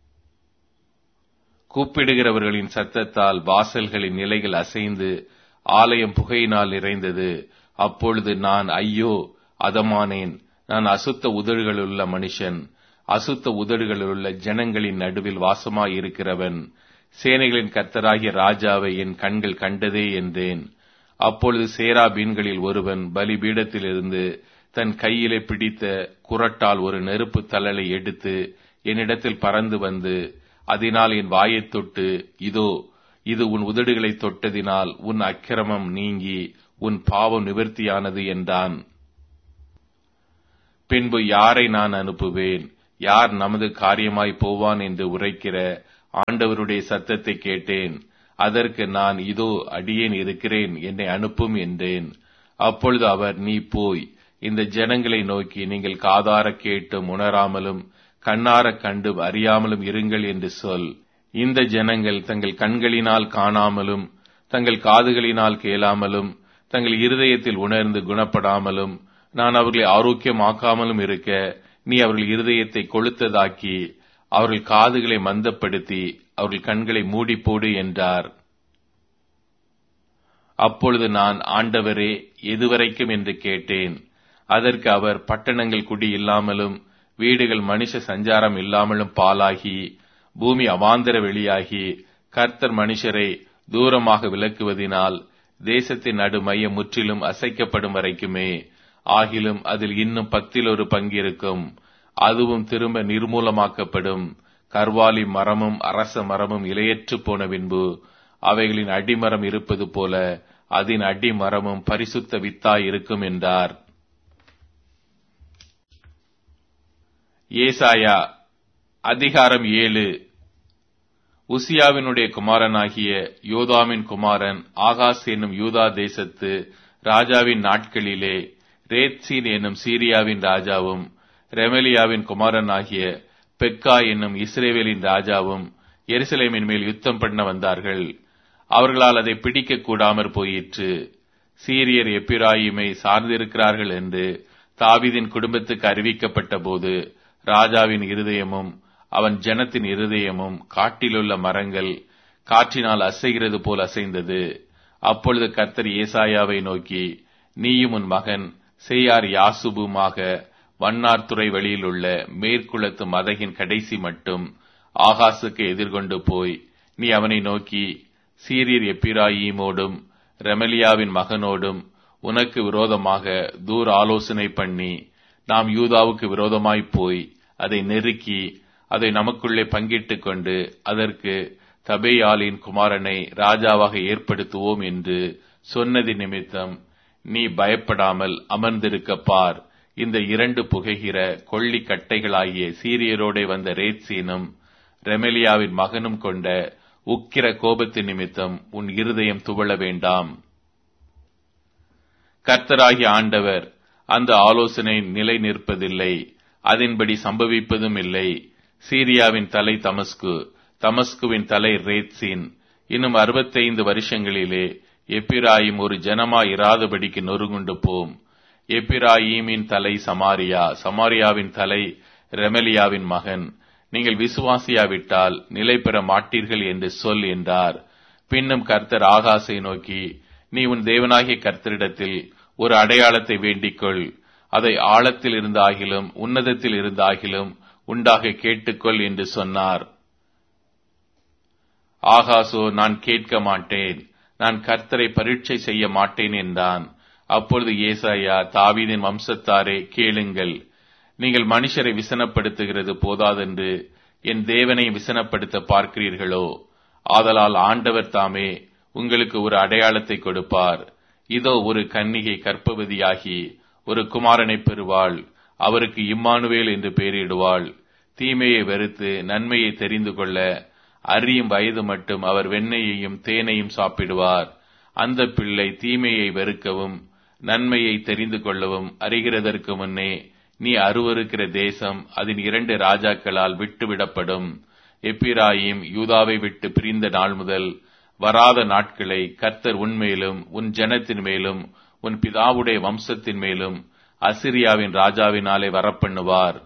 கூப்பிடுகிறவர்களின் சத்தத்தால் வாசல்களின் நிலைகள் அசைந்து ஆலயம் புகையினால் நிறைந்தது. அப்பொழுது நான் ஐயோ அதமானேன், நான் அசுத்த உதடுகளுள்ள மனுஷன், அசுத்த உதடுகளுள்ள ஜனங்களின் நடுவில் வாசமாயிருக்கிறவன். சேனைகளின் கர்த்தராகிய ராஜாவை என் கண்கள் கண்டதே என்றேன். அப்பொழுது சேராபீன்களில் ஒருவன் பலிபீடத்திலிருந்து தன் கையிலே பிடித்த குறட்டால் ஒரு நெருப்பு தழலை எடுத்து என்னிடத்தில் பறந்து வந்து, அதனால் என் வாயைத் தொட்டு, இதோ இது உன் உதடுகளை தொட்டதினால் உன் அக்கிரமம் நீங்கி உன் பாவம் நிவர்த்தியானது என்றான். பின்பு யாரை நான் அனுப்புவேன்? யார் நமது காரியமாய் போவான் என்று உரைக்கிற ஆண்டவருடைய சத்தத்தை கேட்டேன். அதற்கு நான், இதோ அடியேன் இருக்கிறேன், என்னை அனுப்பும் என்றேன். அப்பொழுது அவர், நீ போய் இந்த ஜனங்களை நோக்கி, நீங்கள் காதார கேட்டும் உணராமலும் கண்ணார கண்டும் அறியாமலும் இருங்கள் என்று சொல். இந்த ஜனங்கள் தங்கள் கண்களினால் காணாமலும் தங்கள் காதுகளினால் கேளாமலும் தங்கள் இருதயத்தில் உணர்ந்து குணப்படாமலும் நான் அவர்களை ஆரோக்கியமாக்காமலும் இருக்க நீ அவர்கள் இருதயத்தை கொளுத்ததாக்கி அவர்கள் காதுகளை மந்தப்படுத்தி அவர்கள் கண்களை மூடி போடு என்றார். அப்பொழுது நான், ஆண்டவரே, எதுவரைக்கும் என்று கேட்டேன். அதற்கு அவர், பட்டணங்கள் குடி இல்லாமலும் வீடுகள் மனுஷ சஞ்சாரம் இல்லாமலும் பாலாகி பூமி அவாந்தர வெளியாகி கர்த்தர் மனுஷரை தூரமாக விலக்குவதினால் தேசத்தின் நடுமையம் முற்றிலும் அசைக்கப்படும் வரைக்குமே. ஆகிலும் அதில் இன்னும் 10 பங்கிருக்கும். அதுவும் திரும்ப நிர்மூலமாக்கப்படும். கர்வாலி மரமும் அரச மரமும் இலையற்று போன பின்பு அவைகளின் அடிமரம் இருப்பது போல அதன் அடிமரமும் பரிசுத்த வித்தாய் இருக்கும் என்றார். ஏசாயா அதிகாரம் 7. உசியாவினுடைய குமாரனாகிய யோதாமின் குமாரன் ஆகாஸ் என்னும் யூதா தேசத்து ராஜாவின் நாட்களிலே ரேத்சீன் என்னும் சீரியாவின் ராஜாவும் ரெமலியாவின் குமாரனாகிய பெக்கா என்னும் இஸ்ரேவேலின் ராஜாவும் எருசலேமின் மேல் யுத்தம் பண்ண வந்தார்கள். அவர்களால் அதை பிடிக்க கூடாமற் போயிற்று. சீரியர் எப்பிராயிமை சார்ந்திருக்கிறார்கள் என்று தாவீதின் குடும்பத்துக்கு அறிவிக்கப்பட்ட போது ராஜாவின் இருதயமும் அவன் ஜனத்தின் இருதயமும் காட்டிலுள்ள மரங்கள் காற்றினால் அசைகிறது போல் அசைந்தது. அப்பொழுது கர்த்தர் ஏசாயாவை நோக்கி, நீயும் உன் மகன் சேயார் யாசுபுமாக வண்ணார்துறை வழியில் உள்ள மேற்குளத்து மதகின் கடைசி மட்டும் ஆகாசுக்கு எதிர்கொண்டு போய் நீ அவனை நோக்கி, சீரியர் எப்பிராயீமோடும் ரெமலியாவின் மகனோடும் உனக்கு விரோதமாக தூர ஆலோசனை பண்ணி நாம் யூதாவுக்கு விரோதமாய்ப் போய் அதை நெருக்கி அதை நமக்குள்ளே பங்கிட்டுக் கொண்டு அதற்கு தபேயாலின் குமாரனை ராஜாவாக ஏற்படுத்துவோம் என்று சொன்னது நிமித்தம் நீ பயப்படாமல் அமர்ந்திருக்க பார். இந்த 2 புகைகிற கொள்ளி கட்டைகளாகிய சீரியரோடே வந்த ரேத்சீனும் ரெமலியாவின் மகனும் கொண்ட உக்கிர கோபத்து நிமித்தம் உன் இருதயம் துவள வேண்டாம். கர்த்தராகிய ஆண்டவர் அந்த ஆலோசனை நிலை நிற்பதில்லை, அதன்படி சம்பவிப்பதும் இல்லை. சீரியாவின் தலை தமஸ்கு, தமஸ்குவின் தலை ரேத்சீன். இன்னும் 65 வருஷங்களிலே எப்பிராயிம் ஒரு ஜனமாய் இராதபடிக்கு நொறுங்குண்டு போம். எப்பிராயீமின் தலை சமாரியா, சமாரியாவின் தலை ரெமலியாவின் மகன். நீங்கள் விசுவாசியாவிட்டால் நிலை பெற மாட்டீர்கள் என்று சொல் என்றார். பின்னும் கர்த்தர் ஆகாசை நோக்கி, நீ உன் தேவனாகிய கர்த்தரிடத்தில் ஒரு அடையாளத்தை வேண்டிக்கொள், அதை ஆழத்தில் இருந்தாகிலும் உன்னதத்தில் இருந்தாகிலும் உண்டாக கேட்டுக்கொள் என்று சொன்னார். ஆகாசோ, நான் கேட்க மாட்டேன், நான் கர்த்தரை பரீட்சை செய்ய மாட்டேன் என்றான். அப்பொழுது ஏசாயா, தாவீதின் வம்சத்தாரே கேளுங்கள், நீங்கள் மனுஷரை விசனப்படுத்துகிறது போதாதென்று என் தேவனை விசனப்படுத்த பார்க்கிறீர்களோ? ஆதலால் ஆண்டவர் தாமே உங்களுக்கு ஒரு அடையாளத்தை கொடுப்பார். இதோ, ஒரு கன்னிகை கர்ப்பவதியாகி ஒரு குமாரனை பெறுவாள். அவருக்கு இம்மானுவேல் என்று பெயரிடுவாள். தீமையை வெறுத்து நன்மையை தெரிந்து கொள்ள அறியும் வயது மட்டும் அவர் வெண்ணெயையும் தேனையும் சாப்பிடுவார். அந்த பிள்ளை தீமையை வெறுக்கவும் நன்மையை தெரிந்து கொள்ளவும் அறிகிறதற்கு முன்னே நீ அருவருக்கிற தேசம் அதன் 2 ராஜாக்களால் விட்டுவிடப்படும். எப்பிராயிம் யூதாவை விட்டு பிரிந்த நாள் முதல் வராத நாட்களை கர்த்தர் உன்மேலும் உன் ஜனத்தின் மேலும் உன் பிதாவுடைய வம்சத்தின் மேலும் அசிரியாவின் ராஜாவினாலே வரப்பண்ணுவார்.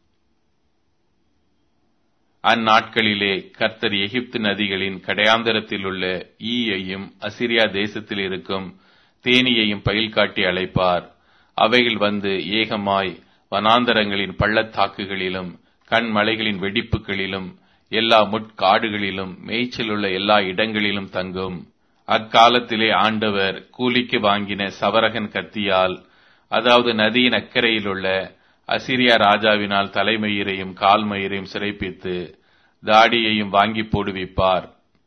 அந்நாட்களிலே கர்த்தர் எகிப்து நதிகளின் கடையாந்தரத்தில் உள்ள ஈயையும் அசிரியா தேசத்தில் இருக்கும் தேனியையும் பயில் காட்டி அழைப்பார். அவைகள் வந்து ஏகமாய் வனாந்தரங்களின் பள்ளத்தாக்குகளிலும் கண்மலைகளின் வெடிப்புகளிலும் எல்லா முட்காடுகளிலும் மேய்ச்சலுள்ள எல்லா இடங்களிலும் தங்கும். அக்காலத்திலே ஆண்டவர் கூலிக்கு வாங்கின சவரகன் கத்தியால், அதாவது நதியின் அக்கறையில் உள்ள அசிரியா ராஜாவினால் தலைமயிரையும் கால்மயிரையும் சிறைப்பித்து தாடியையும் வாங்கி போடுவிப்பார்.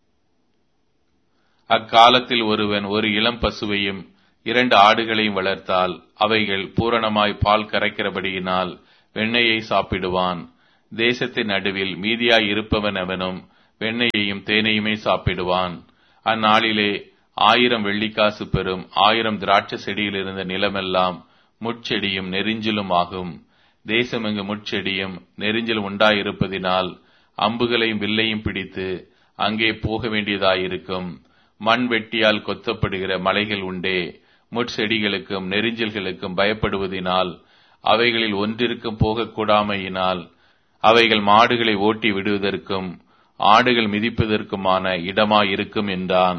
அக்காலத்தில் ஒருவன் ஒரு இளம் பசுவையும் 2 ஆடுகளையும் வளர்த்தால் அவைகள் பூரணமாய் பால் கரைக்கிறபடியினால் வெண்ணெயை சாப்பிடுவான். தேசத்தின் நடுவில் மீதியாய் இருப்பவன் அவனும் வெண்ணெயையும் தேனையுமே சாப்பிடுவான். அந்நாளிலே 1000 வெள்ளிக்காசு பெறும் 1000 திராட்சை செடியில் இருந்த நிலமெல்லாம் முட்செடியும் நெரிஞ்சிலும் ஆகும். தேசமெங்கு முட்செடியும் நெரிஞ்சிலும் உண்டாயிருப்பதினால் அம்புகளையும் வில்லையும் பிடித்து அங்கே போக வேண்டியதாயிருக்கும். மண் வெட்டியால் கொத்தப்படுகிற மலைகள் உண்டே. முட்செடிகளுக்கும் நெரிஞ்சல்களுக்கும் பயப்படுவதினால் அவைகளில் ஒன்றிற்கும் போகக்கூடாமையினால் அவைகள் மாடுகளை ஓட்டி விடுவதற்கும் ஆடுகள் மிதிப்பதற்குமான இடமாயிருக்கும் என்றான்.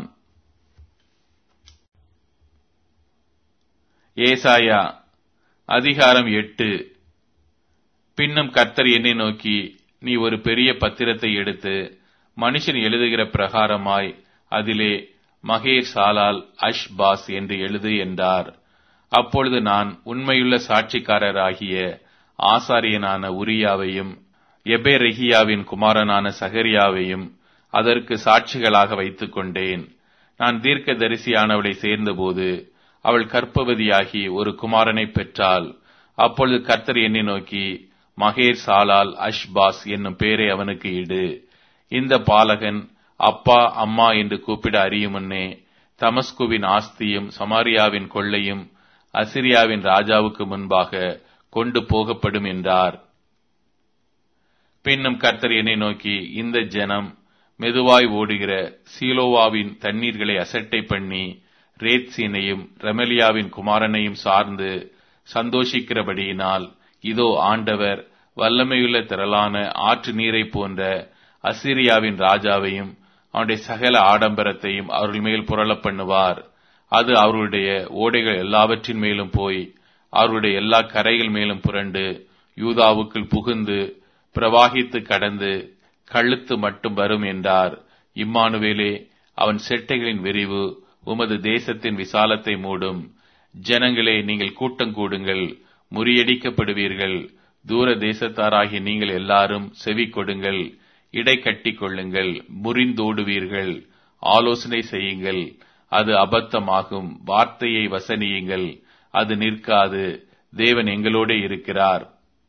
ஏசாயா அதிகாரம் 8. பின்னும் கர்த்தர் என்னை நோக்கி, நீ ஒரு பெரிய பத்திரத்தை எடுத்து மனுஷன் எழுதுகிற பிரகாரமாய் அதிலே மகேர் சாலால் அஷ்பாஸ் என்று எழுது என்றார். அப்பொழுது நான் உண்மையுள்ள சாட்சிக்காரராகிய ஆசாரியனான உரியாவையும் எபேரெகியாவின் குமாரனான சகரியாவையும் அதற்கு சாட்சிகளாக வைத்துக் கொண்டேன். நான் தீர்க்கதரிசியானவளை சேர்ந்தபோது அவள் கர்ப்பவதியாகி ஒரு குமாரனை பெற்றாள். அப்பொழுது கர்த்தர் என்னை நோக்கி, மகேர் சாலால் அஷ்பாஸ் என்னும் பேரை அவனுக்கு இடு. இந்த பாலகன் அப்பா அம்மா என்று கூப்பிட அறியுமுன்னே தமஸ்குவின் ஆஸ்தியும் சமாரியாவின் கொள்ளையும் அசிரியாவின் ராஜாவுக்கு முன்பாக கொண்டு போகப்படும் என்றார். பின்னும் கர்த்தர் என்னை நோக்கி, இந்த ஜனம் மெதுவாய் ஓடுகிற சீலோவாவின் தண்ணீர்களை அசட்டை பண்ணி ரேத்சீனையும் ரெமலியாவின் குமாரனையும் சார்ந்து சந்தோஷிக்கிறபடியினால், இதோ ஆண்டவர் வல்லமையுள்ள திரளான ஆற்று நீரை போன்ற அசிரியாவின் ராஜாவையும் அவனுடைய சகல ஆடம்பரத்தையும் அவர்கள் மேல் புரளப் பண்ணுவார். அது அவர்களுடைய ஓடைகள் எல்லாவற்றின் மேலும் போய் அவர்களுடைய எல்லா கரைகள் மேலும் புரண்டு யூதாவுக்குள் புகுந்து பிரவாகித்து கடந்து கழுத்து மட்டும் வரும் என்றார். இம்மானுவேலே, அவன் செட்டைகளின் விரிவு உமது தேசத்தின் விசாலத்தை மூடும். ஜனங்களே, நீங்கள் கூட்டம் கூடுங்கள், முறியடிக்கப்படுவீர்கள். தூர தேசத்தாராகிய நீங்கள் எல்லாரும் செவி கொடுங்கள், இடை கட்டிக் கொள்ளுங்கள், முறிந்தோடுவீர்கள். ஆலோசனை செய்யுங்கள், அது அபத்தமாகும். வார்த்தையை வசனியுங்கள், அது நிற்காது. தேவன் எங்களோடே இருக்கிறார்.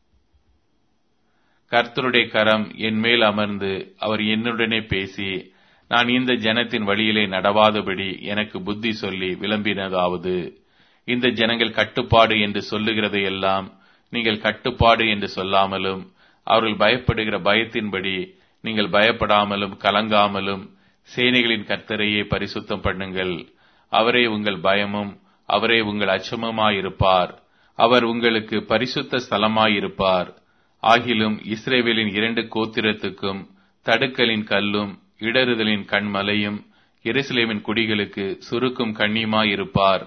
கர்த்தருடைய கரம் என் மேல் அமர்ந்து அவர் என்னுடனே பேசி, நான் இந்த ஜனத்தின் வழியிலே நடவாதபடி எனக்கு புத்தி சொல்லி விளம்பினதாவது, இந்த ஜனங்கள் கட்டுப்பாடு என்று சொல்லுகிறதையெல்லாம் நீங்கள் கட்டுப்பாடு என்று சொல்லாமலும், அவர்கள் பயப்படுகிற பயத்தின்படி நீங்கள் பயப்படாமலும் கலங்காமலும் சேனைகளின் கர்த்தரையே பரிசுத்தம் பண்ணுங்கள். அவரே உங்கள் பயமும் அவரே உங்கள் அச்சமுமாயிருப்பார். அவர் உங்களுக்கு பரிசுத்த ஸ்தலமாயிருப்பார். ஆகிலும் இஸ்ரவேலின் 2 கோத்திரத்துக்கும் தடுக்கலின் கல்லும் இடறுதலின் கண்மலையும் எருசலேமின் குடிகளுக்கு சுருக்கும் கண்ணியுமாயிருப்பார்.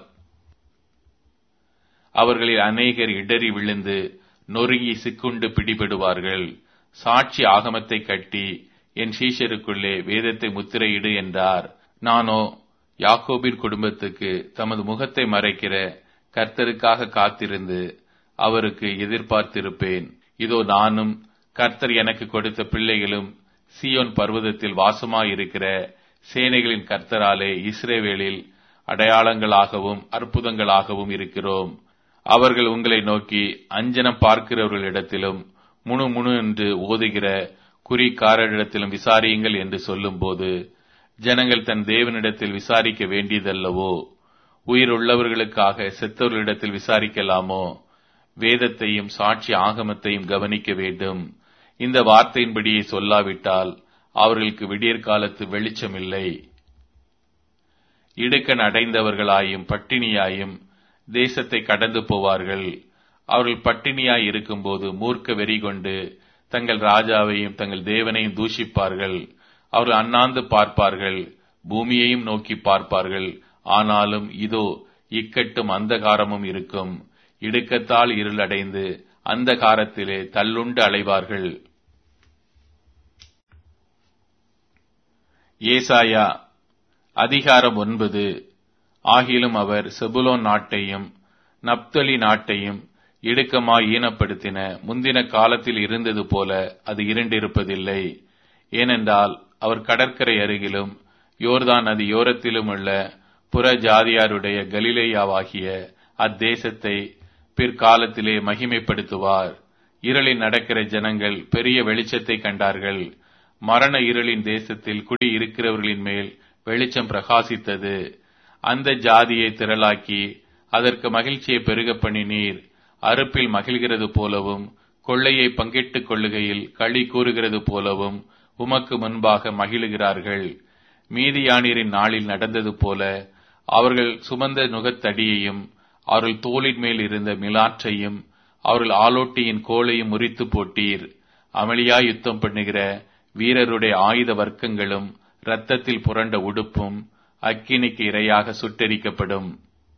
அவர்களில் அநேகர் இடறி விழுந்து நொறுங்கி சிக்குண்டு பிடிபடுவார்கள். சாட்சி ஆகமத்தை கட்டி என் சீஷருக்குள்ளே வேதத்தை முத்திரையிடு என்றார். நானோ யாக்கோபின் குடும்பத்துக்கு தமது முகத்தை மறைக்கிற கர்த்தருக்காக காத்திருந்து அவருக்கு எதிர்பார்த்திருப்பேன். இதோ நானும் கர்த்தர் எனக்கு கொடுத்த பிள்ளைகளும் சீயோன் பர்வதத்தில் வாசமாயிருக்கிற சேனைகளின் கர்த்தராலே இஸ்ரவேலில் அடையாளங்களாகவும் அற்புதங்களாகவும் இருக்கிறோம். அவர்கள் உங்களை நோக்கி அஞ்சனம் பார்க்கிறவர்களிடத்திலும் முணு என்று ஓதுகிற குறிக்காரரிடத்திலும் விசாரியுங்கள் என்று சொல்லும்போது, ஜனங்கள் தன் தேவனிடத்தில் விசாரிக்க வேண்டியதல்லவோ? உயிர் உள்ளவர்களுக்காக செத்தவர்களிடத்தில் விசாரிக்கலாமோ? வேதத்தையும் சாட்சி ஆகமத்தையும் கவனிக்க வேண்டும். இந்த வார்த்தையின்படியே சொல்லாவிட்டால் அவர்களுக்கு விடியற்காலத்து வெளிச்சமில்லை. இடுக்கண் அடைந்தவர்களாயும் பட்டினியாயும் தேசத்தை கடந்து போவார்கள். அவர்கள் பட்டினியாய் இருக்கும்போது மூர்க்க வெறி கொண்டு தங்கள் ராஜாவையும் தங்கள் தேவனையும் தூஷிப்பார்கள். அவர்கள் அண்ணாந்து பார்ப்பார்கள், பூமியையும் நோக்கி பார்ப்பார்கள். ஆனாலும் இதோ இக்கட்டும் அந்தகாரமும் இருக்கும். இடுக்கத்தால் இருளடைந்து அந்தகாரத்திலே தள்ளுண்டு அலைவார்கள். ஏசாயா அதிகாரம் 9. ஆகிலும் அவர் செபுலோன் நாட்டையும் நப்தலி நாட்டையும் இடுக்கமாய் ஈனப்படுத்தின முந்தின காலத்தில் இருந்தது போல அது இருண்டிருப்பதில்லை. ஏனென்றால் அவர் கடற்கரை அருகிலும் யோர்தான் நதி யோரத்திலும் உள்ள புற ஜாதியாருடைய கலிலேயாவாகிய அத்தேசத்தை பிற்காலத்திலே மகிமைப்படுத்துவார். இருளில் நடக்கிற ஜனங்கள் பெரிய வெளிச்சத்தை கண்டார்கள். மரண இருளின் தேசத்தில் குடி இருக்கிறவர்களின் மேல் வெளிச்சம் பிரகாசித்தது. அந்த ஜாதியை திரளாக்கி அதற்கு மகிழ்ச்சியை பெருக பண்ணினீர். அறுப்பில் மகிழ்கிறது போலவும் கொள்ளையை பங்கிட்டுக் கொள்ளுகையில் களி கூறுகிறது போலவும் உமக்கு முன்பாக மகிழுகிறார்கள். மீதியானியரின் நாளில் நடந்தது போல அவர்கள் சுமந்த நுகத்தடியையும் அவர்கள் தோளின் மேல் இருந்த மிலாற்றையும் அவர்கள் ஆலோட்டியின் கோலையும் முறித்து போட்டீர். அமளியாய் யுத்தம் பண்ணுகிற வீரருடைய ஆயுத வர்க்கங்களும் இரத்தத்தில் புரண்ட உடுப்பும் அக்கினிக்கு இரையாக சுட்டெரிக்கப்படும்.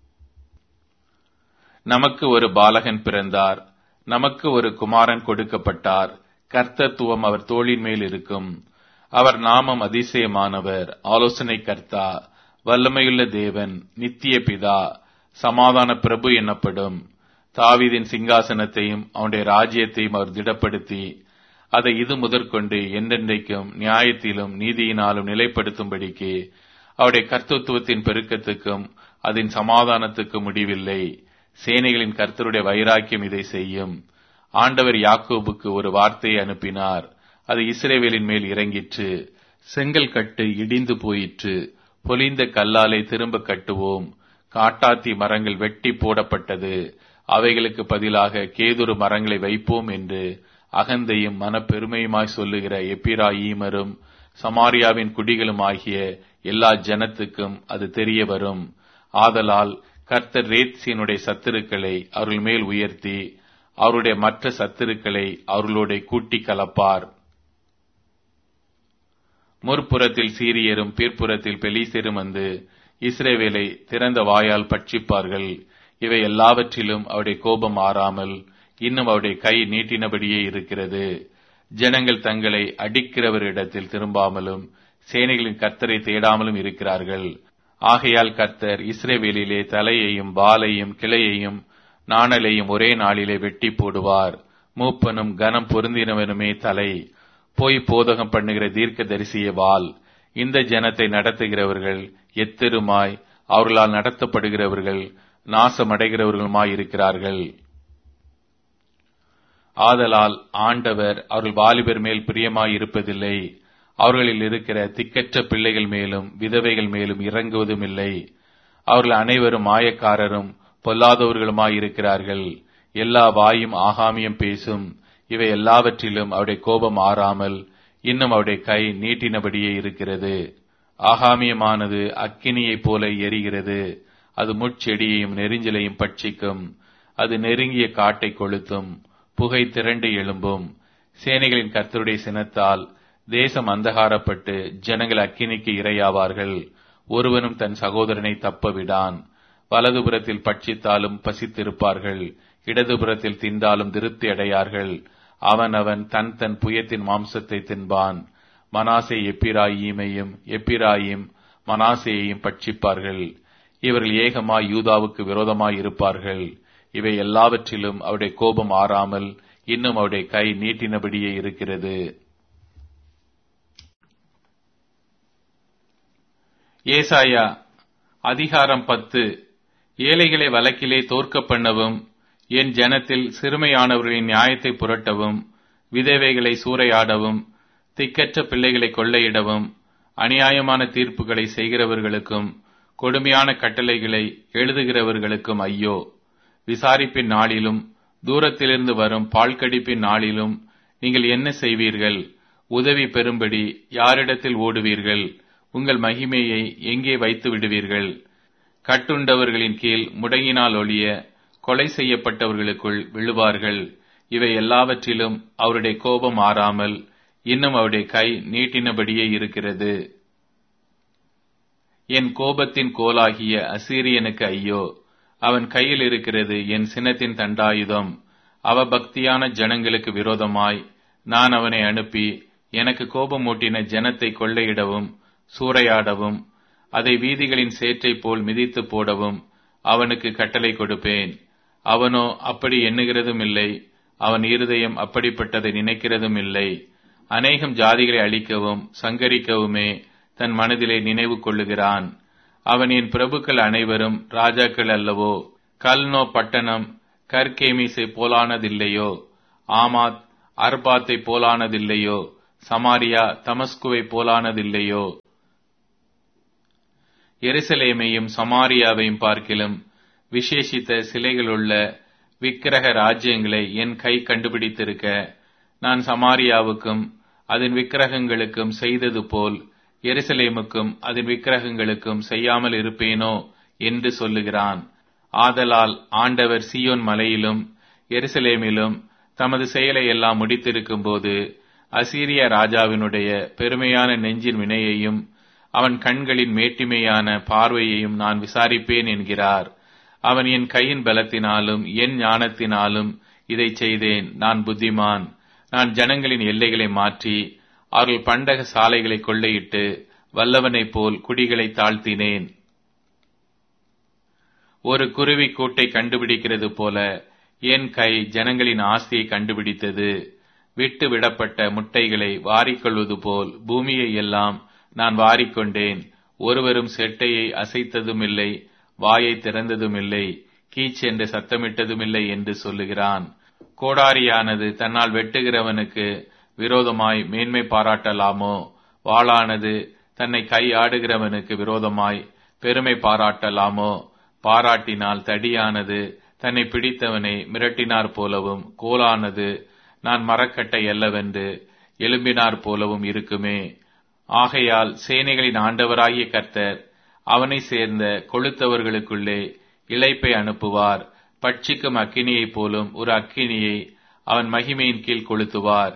நமக்கு ஒரு பாலகன் பிறந்தார், நமக்கு ஒரு குமாரன் கொடுக்கப்பட்டார். கர்த்தத்துவம் அவர் தோளின் மேல் இருக்கும். அவர் நாமம் அதிசயமானவர், ஆலோசனை கர்த்தா, வல்லமையுள்ள தேவன், நித்திய பிதா, சமாதான பிரபு எனப்படும். தாவீதின் சிங்காசனத்தையும் அவனுடைய ராஜ்யத்தையும் அவர் திடப்படுத்தி அதை இது முதற்கொண்டு என்றென்றைக்கும் நியாயத்திலும் நீதியினாலும் நிலைப்படுத்தும்படிக்கு அவருடைய கர்த்தத்துவத்தின் பெருக்கத்துக்கும் அதன் சமாதானத்துக்கும் முடிவில்லை. சேனைகளின் கர்த்தருடைய வைராக்கியம் இதை செய்யும். ஆண்டவர் யாக்கோபுக்கு ஒரு வார்த்தையை அனுப்பினார், அது இஸ்ரவேலின் மேல் இறங்கிற்று. செங்கல் கட்டு இடிந்து போயிற்று, பொலிந்த கல்லாலை திரும்ப கட்டுவோம். காட்டாத்தி மரங்கள் வெட்டி போடப்பட்டது, அவைகளுக்கு பதிலாக கேதுரு மரங்களை வைப்போம் என்று அகந்தையும் மனப்பெருமையுமாய் சொல்லுகிற எப்பிராயீமரும் சமாரியாவின் குடிகளும் ஆகிய எல்லா ஜனத்துக்கும் அது தெரிய வரும். ஆதலால் கர்த்தர் ரேத்சீனுடைய சத்துருக்களை அவர்கள் மேல் உயர்த்தி அவருடைய மற்ற சத்துருக்களை அவர்களோட கூட்டி கலப்பார். முற்புறத்தில் சீரியரும் பிற்புறத்தில் பெலிஸ்தரும் வந்து இஸ்ரவேலை திறந்த வாயால் பட்சிப்பார்கள். இவை எல்லாவற்றிலும் அவருடைய கோபம் ஆறாமல் இன்னும் அவருடைய கை நீட்டினபடியே இருக்கிறது. ஜனங்கள் தங்களை அடிக்கிறவரிடத்தில் திரும்பாமலும் சேனைகளின் கர்த்தரை தேடாமலும் இருக்கிறார்கள். ஆகையால் கர்த்தர் இஸ்ரவேலிலே தலையையும் வாலையும் கிளையையும் நாணலையும் ஒரே நாளிலே வெட்டி போடுவார். மூப்பனும் கனம் பொருந்தினவனுமே தலை, போய் போதகம் பண்ணுகிற தீர்க்க தரிசிய வாள். இந்த ஜனத்தை நடத்துகிறவர்கள் எத்தருமாய் அவர்களால் நடத்தப்படுகிறவர்கள் நாசமடைகிறவர்களுமாய் இருக்கிறார்கள். ஆதலால் ஆண்டவர் அவர்கள் வாலிபர் மேல் பிரியமாய் இருப்பதில்லை, அவர்களில் இருக்கிற திக்கற்ற பிள்ளைகள் மேலும் விதவைகள் மேலும் இறங்குவதும் இல்லை. அவர்கள் அனைவரும் மாயக்காரரும் பொல்லாதவர்களுமாய் இருக்கிறார்கள். எல்லா வாயும் ஆகாமியம் பேசும். இவை எல்லாவற்றிலும் அவருடைய கோபம் ஆறாமல் இன்னும் அவருடைய கை நீட்டினபடியே இருக்கிறது. ஆகாமியமானது அக்கினியைப் போல எரிகிறது, அது முட்செடியையும் நெரிஞ்சலையும் பட்சிக்கும். அது நெருங்கிய காட்டை கொளுத்தும், புகை திரண்டு எழும்பும். சேனைகளின் கர்த்தருடைய சினத்தால் தேசம் அந்தகாரப்பட்டு ஜனங்கள் அக்கினிக்கு இரையாவார்கள். ஒருவனும் தன் சகோதரனை தப்ப விடான். வலதுபுறத்தில் பட்சித்தாலும் பசித்திருப்பார்கள், இடதுபுறத்தில் தின்றாலும் திருப்தி அடையார்கள். அவன் தன் தன் புயத்தின் மாம்சத்தை தின்பான். மனாசே எப்பிராயீமையும் எப்பிராயிம் மனாசேயையும் பட்சிப்பார்கள். இவர்கள் ஏகமாய் யூதாவுக்கு விரோதமாய் இருப்பார்கள். இவை எல்லாவற்றிலும் அவருடைய கோபம் ஆறாமல் இன்னும் அவருடைய கை நீட்டினபடியே இருக்கிறது. ஏசாயா அதிகாரம் 10. ஏழைகளை வழக்கிலே தோற்க பண்ணவும், என் ஜனத்தில் சிறுமையானவர்களின் நியாயத்தை புரட்டவும், விதவைகளை சூறையாடவும், திக்கற்ற பிள்ளைகளை கொள்ளையிடவும், அநியாயமான தீர்ப்புகளை செய்கிறவர்களுக்கும் கொடுமையான கட்டளைகளை எழுதுகிறவர்களுக்கும் ஐயோ! விசாரிப்பின் நாளிலும் தூரத்திலிருந்து வரும் பால்கடிப்பின் நாளிலும் நீங்கள் என்ன செய்வீர்கள்? உதவி பெறும்படி யாரிடத்தில் ஓடுவீர்கள்? உங்கள் மகிமையை எங்கே வைத்து விடுவீர்கள்? கட்டுண்டவர்களின் கீழ் முடங்கினால் ஒழிய கொலை செய்யப்பட்டவர்களுக்குள் விழுவார்கள். இவை எல்லாவற்றிலும் அவருடைய கோபம் ஆறாமல் இன்னும் அவருடைய கை நீட்டினபடியே இருக்கிறது. என் கோபத்தின் கோலாகிய அசீரியனுக்கு ஐயோ! அவன் கையில் இருக்கிறது என் சினத்தின் தண்டாயுதம். அவபக்தியான ஜனங்களுக்கு விரோதமாய் நான் அவனை அனுப்பி எனக்கு கோபமூட்டின ஜனத்தை கொள்ளையிடவும் சூறையாடவும் அதை வீதிகளின் சேற்றை போல் மிதித்து போடவும் அவனுக்கு கட்டளை கொடுப்பேன். அவனோ அப்படி எண்ணுகிறதும் இல்லை, அவன் இருதயம் அப்படிப்பட்டதை நினைக்கிறதும் இல்லை. அநேகம் ஜாதிகளை அழிக்கவும் சங்கரிக்கவுமே தன் மனதிலே நினைவு கொள்ளுகிறான். அவன் என் பிரபுக்கள் அனைவரும் ராஜாக்கள் அல்லவோ? கல்னோ பட்டணம் கர்கேமிசை போலானதில்லையோ? ஆமாத் அர்பாத்தை போலானதில்லையோ? சமாரியா தமஸ்குவை போலானதில்லையோ? எருசலேமையும் சமாரியாவையும் பார்க்கிலும் விசேஷித்த சிலைகளுள்ள விக்கிரக ராஜ்யங்களை என் கை கண்டுபிடித்திருக்க, நான் சமாரியாவுக்கும் அதன் விக்கிரகங்களுக்கும் செய்தது போல் எருசலேமுக்கும் அதன் விக்கிரகங்களுக்கும் செய்யாமல் இருப்பேனோ என்று சொல்லுகிறான். ஆதலால் ஆண்டவர் சீயோன் மலையிலும் எருசலேமிலும் தமது செயலை எல்லாம் முடித்திருக்கும் போது அசீரிய ராஜாவினுடைய பெருமையான நெஞ்சின் வினையையும் அவன் கண்களின் மேட்டிமையான பார்வையையும் நான் விசாரிப்பேன் என்கிறார். அவன் என் கையின் பலத்தினாலும் என் ஞானத்தினாலும் இதை செய்தேன். நான் புத்திமான். நான் ஜனங்களின் எல்லைகளை மாற்றி அவர்கள் பண்டக சாலைகளை கொள்ளையிட்டு வல்லவனைப் போல் குடிகளை தாழ்த்தினேன். ஒரு குருவி கூட்டை கண்டுபிடிக்கிறது போல என் கை ஜனங்களின் ஆஸ்தியை கண்டுபிடித்தது. விட்டு விடப்பட்ட முட்டைகளை வாரிக்கொள்வது போல் பூமியை எல்லாம் நான் வாரிக்கொண்டேன். ஒருவரும் செட்டையை அசைத்ததுமில்லை, வாயை திறந்ததுமில்லை, கீச் என்று சத்தமிட்டதுமில்லை என்று சொல்லுகிறான். கோடாரியானது தன்னால் வெட்டுகிறவனுக்கு விரோதமாய் மேன்மை பாராட்டலாமோ? வாளானது தன்னை கை ஆடுகிறவனுக்கு விரோதமாய் பெருமை பாராட்டலாமோ? பாராட்டினால் தடியானது தன்னை பிடித்தவனை மிரட்டினார் போலவும், கோலானது நான் மரக்கட்டை அல்லவென்று எழும்பினார் போலவும் இருக்குமே. ஆகையால் சேனைகளின் ஆண்டவராகிய கர்த்தர் அவனை சேர்ந்த கொளுத்தவர்களுக்குள்ளே இளைப்பை அனுப்புவார். பட்சிக்கும் அக்கினியைப் போலும் ஒரு அக்கினியை அவன் மகிமையின் கீழ் கொளுத்துவார்.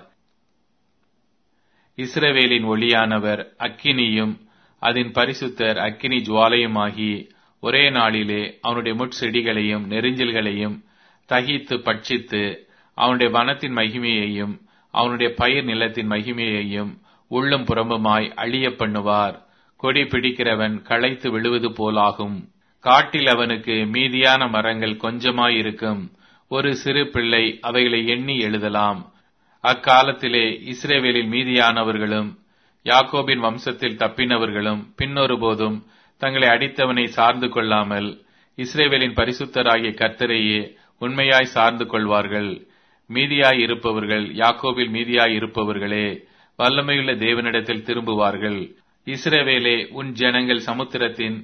இஸ்ரவேலின் ஒளியானவர் அக்கினியும் அதன் பரிசுத்தர் அக்கினி ஜுவாலையுமாகி ஒரே நாளிலே அவனுடைய முட்செடிகளையும் நெரிஞ்சில்களையும் தகித்து பட்சித்து அவனுடைய வனத்தின் மகிமையையும் அவனுடைய பயிர் நிலத்தின் மகிமையையும் உள்ளும் புறம்புமாய் அழிய பண்ணுவார். கொடி பிடிக்கிறவன் களைத்து விழுவது போலாகும். காட்டில் அவனுக்கு மீதியான மரங்கள் கொஞ்சமாயிருக்கும். ஒரு சிறு பிள்ளை அவைகளை எண்ணி எழுதலாம். அக்காலத்திலே இஸ்ரவேலில் மீதியானவர்களும் யாக்கோபின் வம்சத்தில் தப்பினவர்களும் பின்னொருபோதும் தங்களை அடித்தவனை சார்ந்து கொள்ளாமல் இஸ்ரவேலின் பரிசுத்தராகிய கர்த்தரையே உண்மையாய் சார்ந்து கொள்வார்கள். மீதியாய் இருப்பவர்கள் யாக்கோபில் மீதியாய் இருப்பவர்களே வல்லமையுள்ள தேவனிடத்தில் திரும்புவார்கள். இஸ்ரவேலே, உன் ஜனங்கள் சமுத்திரத்தின்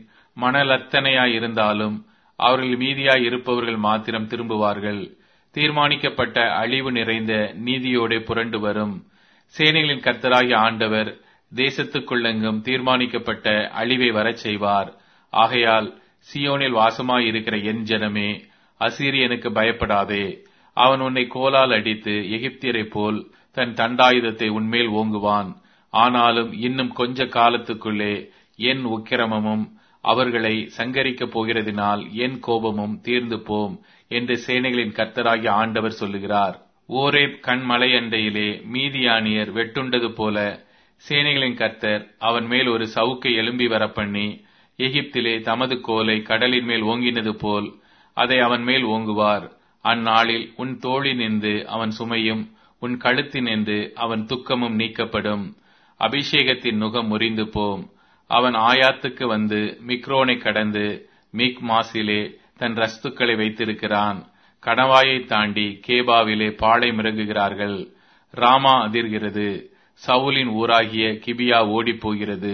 மணலத்தனையாயிருந்தாலும் அவர்கள் மீதியாய் இருப்பவர்கள் மாத்திரம் திரும்புவார்கள். தீர்மானிக்கப்பட்ட அழிவு நிறைந்த நீதியோടെ புரண்டு வரும். சேனைகளின் கர்த்தராகிய ஆண்டவர் தேசத்துக்குள்ளெங்கும் தீர்மானிக்கப்பட்ட அழிவை வரச் செய்வார். ஆகையால் சீயோனில் வாசமாயிருக்கிற என் ஜனமே, அசீரியனுக்கு பயப்படாதே. அவன் உன்னை கோலால் அடித்து எகிப்தியரைப் போல் தன் தண்டாயுதத்தை உன்மேல் ஓங்குவான். ஆனாலும் இன்னும் கொஞ்ச காலத்துக்குள்ளே என் உக்கிரமமும் அவர்களை சங்கரிக்கப் போகிறதினால் என் கோபமும் தீர்ந்து போம் என்று சேனைகளின் கர்த்தராகிய ஆண்டவர் சொல்லுகிறார். ஓரேப் கண்மலை அண்டையிலே மீதியானியர் வெட்டுண்டது போல சேனைகளின் கர்த்தர் அவன் மேல் ஒரு சவுக்கை எழும்பி வரப்பண்ணி எகிப்திலே தமது கோலை கடலின் மேல் ஓங்கினது போல் அதை அவன் மேல் ஓங்குவார். அந்நாளில் உன் தோளினின்று அவன் சுமையும் உன் கழுத்தினின்று அவன் துக்கமும் நீக்கப்படும். அபிஷேகத்தின் நுகம் முறிந்து போம். அவன் ஆயாத்துக்கு வந்து மிக்ரோனை கடந்து மிக் மாசிலே தன் ரஸ்துக்களை வைத்திருக்கிறான். கணவாயை தாண்டி கேபாவிலே பாளை மிறங்குகிறார்கள். ராமா அதிர்கிறது. சவுலின் ஊராகிய கிபியா ஓடிப்போகிறது.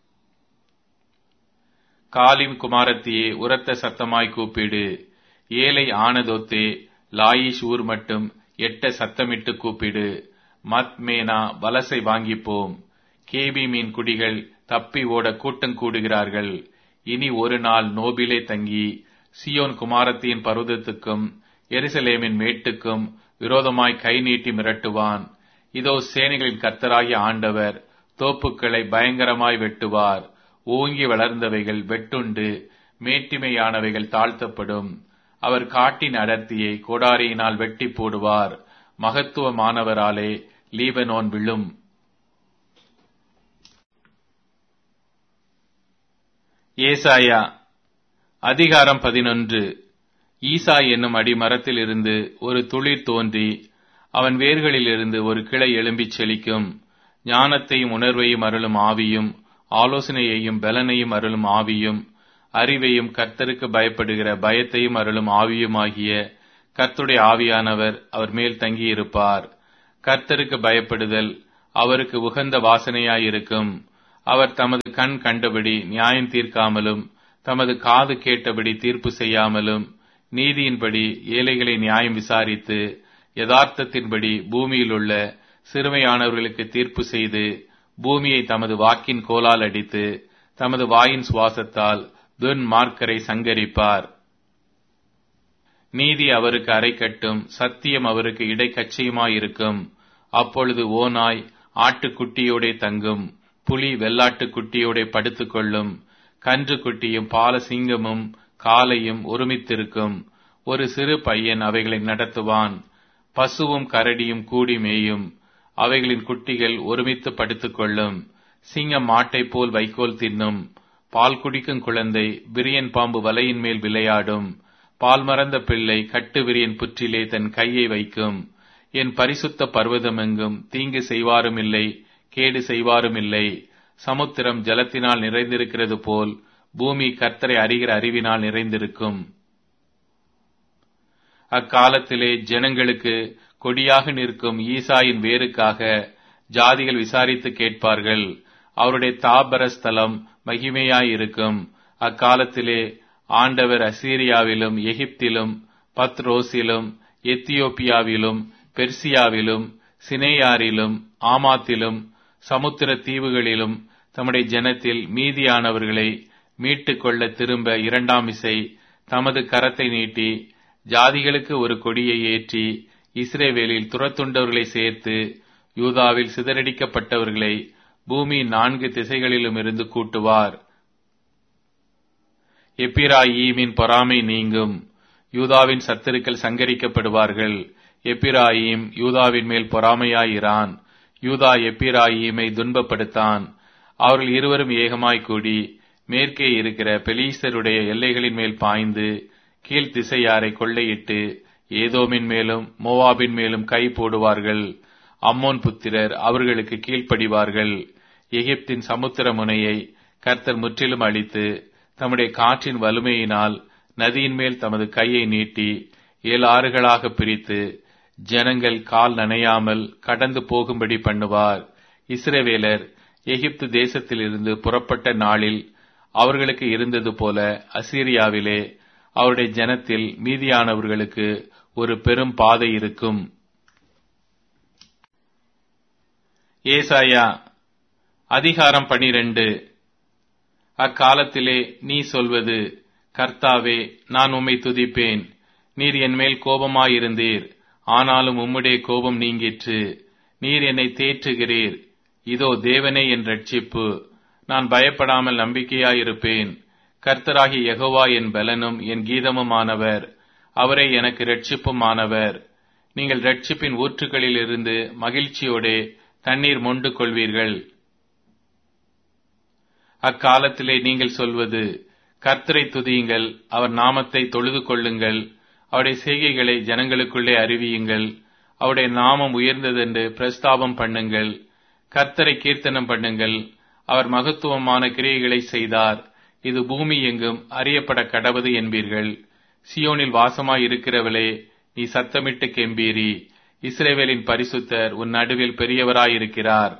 காலிம் குமாரத்தியே, உரத்த சத்தமாய் கூப்பிடு. ஏழை ஆனதோத்தே, லாயிஷ் ஊர் மட்டும் எட்ட சத்தமிட்டு கூப்பிடு. மத்மேனா வலசை வாங்கிப்போம். கேபிமின் குடிகள் தப்பி ஓட கூட்டம் கூடுகிறார்கள். இனி ஒரு நாள் நோபிலே தங்கி சியோன் குமாரத்தியின் பர்வதத்துக்கும் எருசலேமின் மேட்டுக்கும் விரோதமாய் கை நீட்டி மிரட்டுவான். இதோ சேனைகளின் கர்த்தராகிய ஆண்டவர் தோப்புக்களை பயங்கரமாய் வெட்டுவார். ஓங்கி வளர்ந்தவைகள் வெட்டுண்டு மேட்டிமையானவைகள் தாழ்த்தப்படும். அவர் காட்டின் அடர்த்தியை கோடாரியினால் வெட்டி போடுவார். மகத்துவமானவராலே லீபனோன் விழும். ஏசாயா அதிகாரம் 11. ஈசா என்னும் அடிமரத்திலிருந்து ஒரு துளிர் தோன்றி அவன் வேர்களிலிருந்து ஒரு கிளை எழும்பிச் செழிக்கும். ஞானத்தையும் உணர்வையும் அருளும் ஆவியும், ஆலோசனையையும் பலனையும் அருளும் ஆவியும், அறிவையும் கர்த்தருக்கு பயப்படுகிற பயத்தையும் அருளும் ஆவியுமாகிய கர்த்தருடைய ஆவியானவர் அவர் மேல் தங்கியிருப்பார். கர்த்தருக்கு பயப்படுதல் அவருக்கு உகந்த வாசனையாயிருக்கும். அவர் தமது கண் கண்டபடி நியாயம் தீர்க்காமலும் தமது காது கேட்டபடி தீர்ப்பு செய்யாமலும் நீதியின்படி ஏழைகளை நியாயம் விசாரித்து யதார்த்தத்தின்படி பூமியில் உள்ள சிறுமையானவர்களுக்கு தீர்ப்பு செய்து பூமியை தமது வாக்கின் கோலால் அடித்து தமது வாயின் சுவாசத்தால் துன்மார்க்கரை சங்கரிப்பார். நீதி அவருக்கு அரைக்கட்டும், சத்தியம் அவருக்கு இடைக்கச்சையுமாயிருக்கும். அப்பொழுது ஓநாய் ஆட்டுக்குட்டியோடே தங்கும், புலி வெள்ளாட்டுக்குட்டியோடே படுத்துக்கொள்ளும். கன்று குட்டியும் பால சிங்கமும் காளையும் ஒருமித்திருக்கும். ஒரு சிறு பையன் அவைகளை நடத்துவான். பசுவும் கரடியும் கூடி மேயும். அவைகளின் குட்டிகள் ஒருமித்து படுத்துக்கொள்ளும். சிங்கம் மாட்டைப் போல் வைக்கோல் தின்னும். பால் குடிக்கும் குழந்தை விரியன் பாம்பு வலையின் மேல் விளையாடும். பால் மறந்த பிள்ளை கட்டு விரியன் புற்றிலே தன் கையை வைக்கும். என் பரிசுத்த பர்வதமெங்கும் தீங்கு செய்வாரும் இல்லை, கேடு செய்வாரும் இல்லை. சமுத்திரம் ஜலத்தினால் நிறைந்திருக்கிறது போல் பூமி கர்த்தரை அறிகிற அறிவினால் நிறைந்திருக்கும். அக்காலத்திலே ஜனங்களுக்கு கொடியாக நிற்கும் ஈசாயின் வேருக்காக ஜாதிகள் விசாரித்து கேட்பார்கள். அவருடைய தாபர ஸ்தலம் மகிமையாயிருக்கும். அக்காலத்திலே ஆண்டவர் அசீரியாவிலும் எகிப்திலும் பத்ரோசிலும் எத்தியோப்பியாவிலும் பெர்சியாவிலும் சினேயாரிலும் ஆமாத்திலும் சமுத்திர தீவுகளிலும் தம்முடைய ஜனத்தில் மீதியானவர்களை மீட்டுக் கொள்ள திரும்ப இரண்டாம் விசை தமது கரத்தை நீட்டி ஜாதிகளுக்கு ஒரு கொடியை ஏற்றி இஸ்ரவேலில் துரத்துண்டவர்களை சேர்த்து யூதாவில் சிதறடிக்கப்பட்டவர்களை பூமியின் 4 திசைகளிலும் இருந்து கூட்டுவார். எப்பிராயீமின் பொறாமை நீங்கும். யூதாவின் சத்துருக்கள் சங்கரிக்கப்படுவார்கள். எப்பிராயீம் யூதாவின் மேல் பொறாமையாயிரான். யூதா எப்பிராயீமை துன்பப்படுத்தான். அவர்கள் இருவரும் ஏகமாய் கூடி மேற்கே இருக்கிற பெலீஸ்தருடைய எல்லைகளின் மேல் பாய்ந்து கீழ் திசையாரை கொள்ளையிட்டு ஏதோமின் மேலும் மோவாபின் மேலும் கை போடுவார்கள். அம்மோன் புத்திரர் அவர்களுக்கு கீழ்ப்படிவார்கள். எகிப்தின் சமுத்திர முனையை கர்த்தர் முற்றிலும் அழித்து தம்முடைய காற்றின் வலிமையினால் நதியின் மேல் தமது கையை நீட்டி 7 ஆறுகளாக பிரித்து ஜனங்கள் கால் நனையாமல் கடந்து போகும்படி பண்ணுவார். இஸ்ரவேலர் எகிப்து தேசத்திலிருந்து புறப்பட்ட நாளில் அவர்களுக்கு இருந்தது போல அசீரியாவிலே அவருடைய ஜனத்தில் மீதியானவர்களுக்கு ஒரு பெரும் பாதை இருக்கும். ஏசாயா அதிகாரம் 12. அக்காலத்திலே நீ சொல்வது, கர்த்தாவே, நான் உம்மை துதிப்பேன். நீர் என்மேல் கோபமாயிருந்தீர், ஆனாலும் உம்முடைய கோபம் நீங்கிற்று. நீர் என்னை தேற்றுகிறீர். இதோ தேவனே என் இரட்சிப்பு. நான் பயப்படாமல் நம்பிக்கையாயிருப்பேன். கர்த்தராகிய யெகோவா என் பலனும் என் கீதமுமானவர். அவரே எனக்கு இரட்சிப்புமானவர். நீங்கள் இரட்சிப்பின் ஊற்றுகளிலிருந்து மகிழ்ச்சியோடே தண்ணீர் மொண்டு கொள்வீர்கள். அக்காலத்திலே நீங்கள் சொல்வது, கர்த்தரை துதியுங்கள், அவர் நாமத்தை தொழுது கொள்ளுங்கள். அவருடைய செய்கைகளை ஜனங்களுக்குள்ளே அறிவியுங்கள். அவருடைய நாமம் உயர்ந்ததென்று பிரஸ்தாபம் பண்ணுங்கள். கர்த்தரை கீர்த்தனம் பண்ணுங்கள். அவர் மகத்துவமான கிரியைகளை செய்தார். இது பூமி எங்கும் அறியப்பட கடவது என்பீர்கள். சியோனில் வாசமாயிருக்கிறவளே, நீ சத்தமிட்டு கெம்பீரி. இஸ்ரவேலின் பரிசுத்தர் உன் நடுவில் பெரியவராயிருக்கிறார்.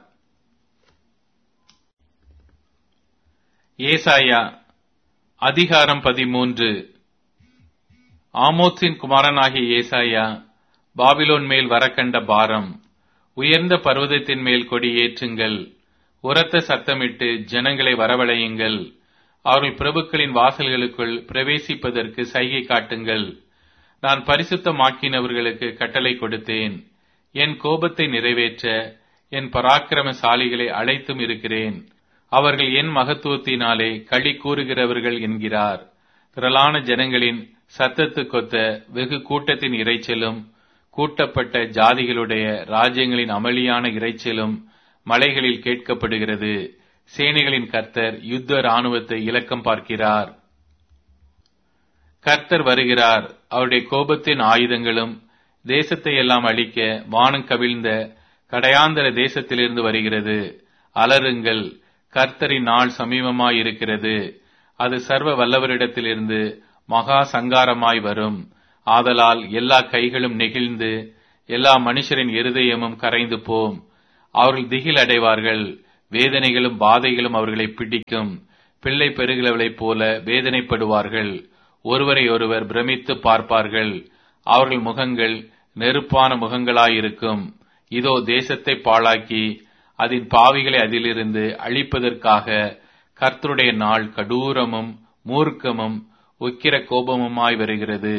ஏசாயா அதிகாரம் 13. ஆமோத்சின் குமாரனாகிய ஏசாயா பாபிலோன் மேல் வரக்கண்ட பாரம். உயர்ந்த பர்வதத்தின் மேல் கொடி ஏற்றுங்கள். உரத்த சத்தமிட்டு ஜனங்களை வரவழையுங்கள். அவர்கள் பிரபுக்களின் வாசல்களுக்குள் பிரவேசிப்பதற்கு சைகை காட்டுங்கள். நான் பரிசுத்தமாக்கினவர்களுக்கு கட்டளை கொடுத்தேன். என் கோபத்தை நிறைவேற்ற என் பராக்கிரமசாலிகளை அழைத்தும் இருக்கிறேன். அவர்கள் என் மகத்துவத்தினாலே களி கூறுகிறவர்கள் என்கிறார். திரளான ஜனங்களின் சத்தத்துக்கொத்த வெகு கூட்டத்தின் இரைச்சலும் கூட்டப்பட்ட ஜாதிகளுடைய ராஜ்யங்களின் அமளியான இரைச்சலும் மலைகளில் கேட்கப்படுகிறது. சேனைகளின் கர்த்தர் யுத்த இராணுவத்தை இலக்கம் பார்க்கிறார். கர்த்தர் வருகிறார். அவருடைய கோபத்தின் ஆயுதங்களும் தேசத்தை எல்லாம் அழிக்க வானம் கவிழ்ந்த கடையாந்தர தேசத்திலிருந்து வருகிறது. அலறுங்கள், கர்த்தரின் நாள் சமீபமாயிருக்கிறது. அது சர்வ வல்லவரிடத்திலிருந்து மகா சங்காரமாய் வரும். ஆதலால் எல்லா கைகளும் நெகிழ்ந்து எல்லா மனுஷரின் இருதயமும் கரைந்து போம். அவர்கள் திகில் அடைவார்கள். வேதனைகளும் பாதைகளும் அவர்களை பிடிக்கும். பிள்ளை பெறுகிறவளைப் போல வேதனைப்படுவார்கள். ஒருவரை ஒருவர் பிரமித்து பார்ப்பார்கள். அவர்கள் முகங்கள் நெருப்பான முகங்களாயிருக்கும். இதோ தேசத்தை பாழாக்கி அதன் பாவிகளை அதிலிருந்து அழிப்பதற்காக கர்த்தருடைய நாள் கடூரமும் மூர்க்கமும் உக்கிர கோபமுமாய் வருகிறது.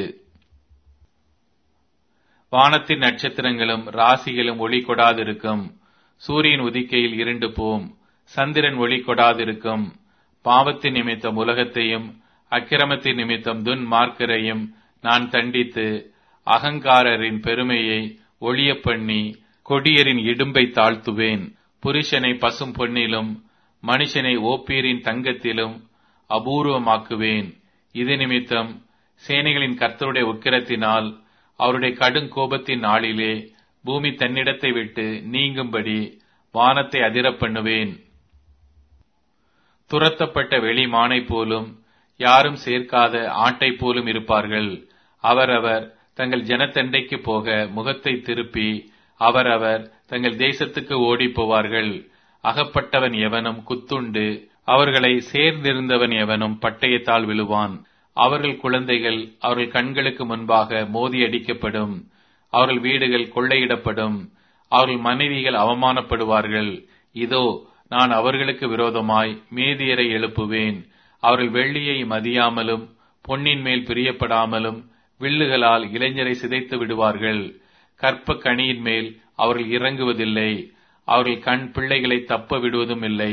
வானத்தின் நட்சத்திரங்களும் ராசிகளும் ஒளி கொடாதிருக்கும். சூரியன் உதிக்கையில் இருண்டு போம். சந்திரன் ஒளி கொடாதிருக்கும். பாவத்தின் நிமித்தம் உலகத்தையும் அக்கிரமத்தின் நிமித்தம் துன்மார்க்கரையும் நான் தண்டித்து அகங்காரரின் பெருமையை ஒளிய பண்ணி கொடியரின் இடும்பை தாழ்த்துவேன். புருஷனை பசும் பொன்னிலும் மனுஷனை ஓப்பீரின் தங்கத்திலும் அபூர்வமாக்குவேன். இது நிமித்தம் சேனைகளின் கர்த்தருடைய உக்கிரத்தினால் அவருடைய கடும் கோபத்தின் நாளிலே பூமி தன்னிடத்தை விட்டு நீங்கும்படி வானத்தை அதிரப் பண்ணுவேன். துரத்தப்பட்ட வெளி மானை போலும் யாரும் சேர்க்காத ஆட்டை போலும் இருப்பார்கள். அவரவர் தங்கள் ஜனத்தண்டைக்கு போக முகத்தை திருப்பி அவரவர் தங்கள் தேசத்துக்கு ஓடிப் போவார்கள். அகப்பட்டவன் எவனும் குத்துண்டு அவர்களை சேர்ந்திருந்தவன் எவனும் பட்டயத்தால் விழுவான். அவர்கள் குழந்தைகள் அவர்கள் கண்களுக்கு முன்பாக மோதியடிக்கப்படும். அவர்கள் வீடுகள் கொள்ளையிடப்படும். அவர்கள் மனைவிகள் அவமானப்படுவார்கள். இதோ நான் அவர்களுக்கு விரோதமாய் மேதியரை எழுப்புவேன். அவர்கள் வெள்ளியை மதியாமலும் பொன்னின் மேல் பிரியப்படாமலும் வில்லுகளால் இளைஞரை சிதைத்து விடுவார்கள். கற்ப கனியின் மேல் அவர்கள் இறங்குவதில்லை. அவர்கள் கண் பிள்ளைகளை தப்ப விடுவதும் இல்லை.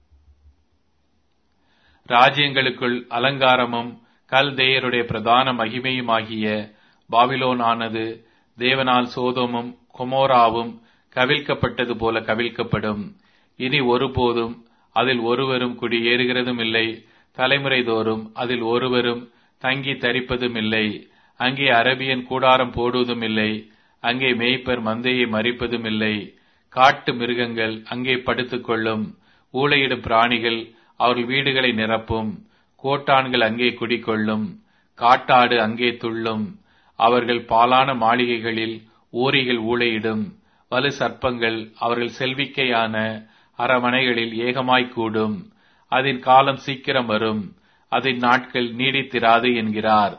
ராஜ்யங்களுக்குள் அலங்காரமும் கல்தேயருடைய பிரதான மகிமையுமாகிய பாபிலோன் ஆனது தேவனால் சோதோமும் கொமோராவும் கவிழ்க்கப்பட்டது போல கவிழ்க்கப்படும். இனி ஒருபோதும் அதில் ஒருவரும் குடியேறுகிறதும் இல்லை. தலைமுறை தோறும் அதில் ஒருவரும் தங்கி தரிப்பதும் இல்லை. அங்கே அரபியன் கூடாரம் போடுவதும் இல்லை. அங்கே மேய்ப்பர் மந்தையை மறிப்பதும் இல்லை. காட்டு மிருகங்கள் அங்கே படுத்துக் கொள்ளும். ஊளையிடும் பிராணிகள் அவர்கள் வீடுகளை நிரப்பும். கோட்டான்கள் அங்கே குடிக்கொள்ளும். காட்டாடு அங்கே துள்ளும். அவர்கள் பாலான மாளிகைகளில் ஊரிகள் ஊளையிடும். வலு சர்ப்பங்கள் அவர்கள் செல்விக்கையான அரமனைகளில் ஏகமாய்க் கூடும். அதன் காலம் சீக்கிரம் வரும். அதன் நாட்கள் நீடித்திராது என்கிறார்.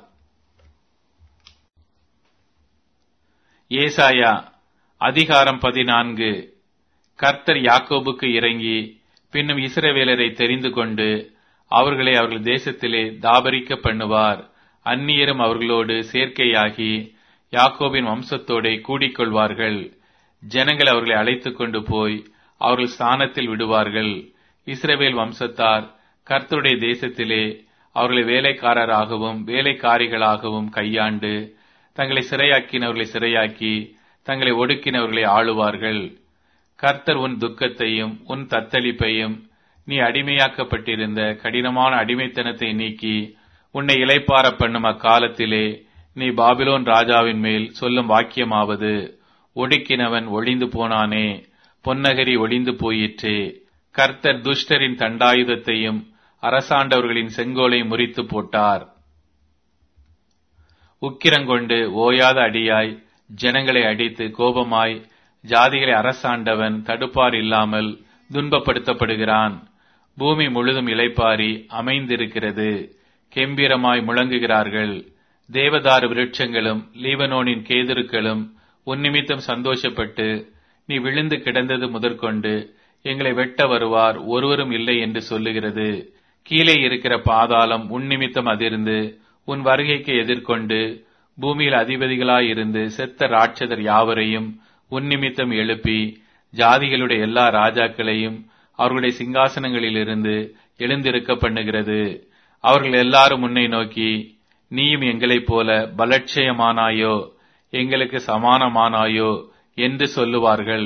ஏசாயா அதிகாரம் 14. கர்த்தர் யாக்கோபுக்கு இறங்கி பின்னும் இஸ்ரவேலரை தெரிந்து கொண்டு அவர்களை அவர்கள் தேசத்திலே தாபரிக்க பண்ணுவார். அந்நியரும் அவர்களோடு சேர்க்கையாகி யாக்கோபின் வம்சத்தோடே கூடிக்கொள்வார்கள். ஜனங்கள் அவர்களை அழைத்துக் கொண்டு போய் அவர்கள் ஸ்தானத்தில் விடுவார்கள். இஸ்ரவேல் வம்சத்தார் கர்த்தருடைய தேசத்திலே அவர்களை வேலைக்காரராகவும் வேலைக்காரிகளாகவும் கையாண்டு தங்களை சிறையாக்கினவர்களை சிறையாக்கி தங்களை ஒடுக்கினவர்களை ஆளுவார்கள். கர்த்தர் உன் துக்கத்தையும் உன் தத்தளிப்பையும் நீ அடிமையாக்கப்பட்டிருந்த கடினமான அடிமைத்தனத்தை நீக்கி உன்னை இளைப்பார பண்ணும் அக்காலத்திலே நீ பாபிலோன் ராஜாவின் மேல் சொல்லும் வாக்கியமாவது, ஒடுக்கினவன் ஒளிந்து போனானே, பொன்னகரி ஒளிந்து போயிற்றே. கர்த்தர் துஷ்டரின் தண்டாயுதத்தையும் அரசாண்டவர்களின் செங்கோலை முறித்து போட்டார். உக்கிரங்கொண்டு ஓயாத அடியாய் ஜனங்களை அடித்து கோபமாய் ஜாதிகளை அரசாண்டவன் தடுப்பார் இல்லாமல் துன்பப்படுத்தப்படுகிறான். பூமி முழுதும் இளைப்பாரி அமைந்திருக்கிறது. கெம்பீரமாய் முழங்குகிறார்கள். தேவதாரு விருட்சங்களும் லீபனோனின் கேதுருக்களும் உன்னிமித்தம் சந்தோஷப்பட்டு நீ விழுந்து கிடந்தது முதற்கொண்டு எங்களை வெட்ட வருவார் ஒருவரும் இல்லை என்று சொல்லுகிறது. கீழே இருக்கிற பாதாளம் உன்னிமித்தம் அதிர்ந்து உன் வருகைக்கு எதிர்கொண்டு பூமியில் அதிபதிகளாயிருந்து செத்த ராட்சதர் யாவரையும் உன்னிமித்தம் எழுப்பி ஜாதிகளுடைய எல்லா ராஜாக்களையும் அவர்களுடைய சிங்காசனங்களிலிருந்து எழுந்திருக்க பண்ணுகிறது. அவர்கள் எல்லாரும் உன்னை நோக்கி, நீயும் எங்களைப் போல பலட்சயமானாயோ, எங்களுக்கு சமானமானாயோ என்று சொல்லுவார்கள்.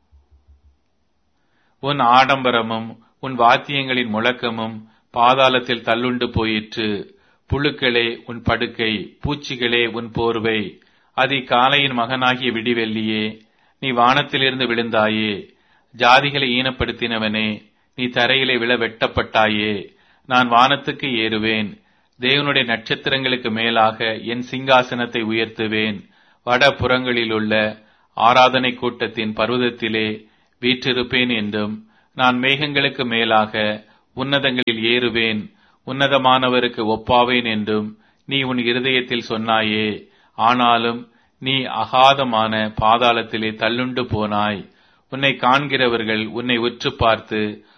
உன் ஆடம்பரமும் உன் வாத்தியங்களின் முழக்கமும் பாதாளத்தில் தள்ளுண்டு போயிற்று. புழுக்களே உன் படுக்கை, பூச்சிகளே உன் போர்வை. அதிகாலையின் மகனாகிய விடிவெள்ளியே, நீ வானத்திலிருந்து விழுந்தாயே. ஜாதிகளை ஈனப்படுத்தினவனே, நீ தரையிலே விழ வெட்டப்பட்டாயே. நான் வானத்துக்கு ஏறுவேன், தேவனுடைய நட்சத்திரங்களுக்கு மேலாக என் சிங்காசனத்தை உயர்த்துவேன். வட புறங்களிலுள்ள ஆராதனை கூட்டத்தின் பர்வதத்திலே வீற்றிருப்பேன் என்றும், நான் மேகங்களுக்கு மேலாக உன்னதங்களில் ஏறுவேன், உன்னதமானவருக்கு ஒப்பாவேன் என்றும் நீ உன் இருதயத்தில் சொன்னாயே. ஆனாலும் நீ அகாதமான பாதாளத்திலே தள்ளுண்டு போனாய். உன்னை காண்கிறவர்கள் உன்னை உற்று பார்த்து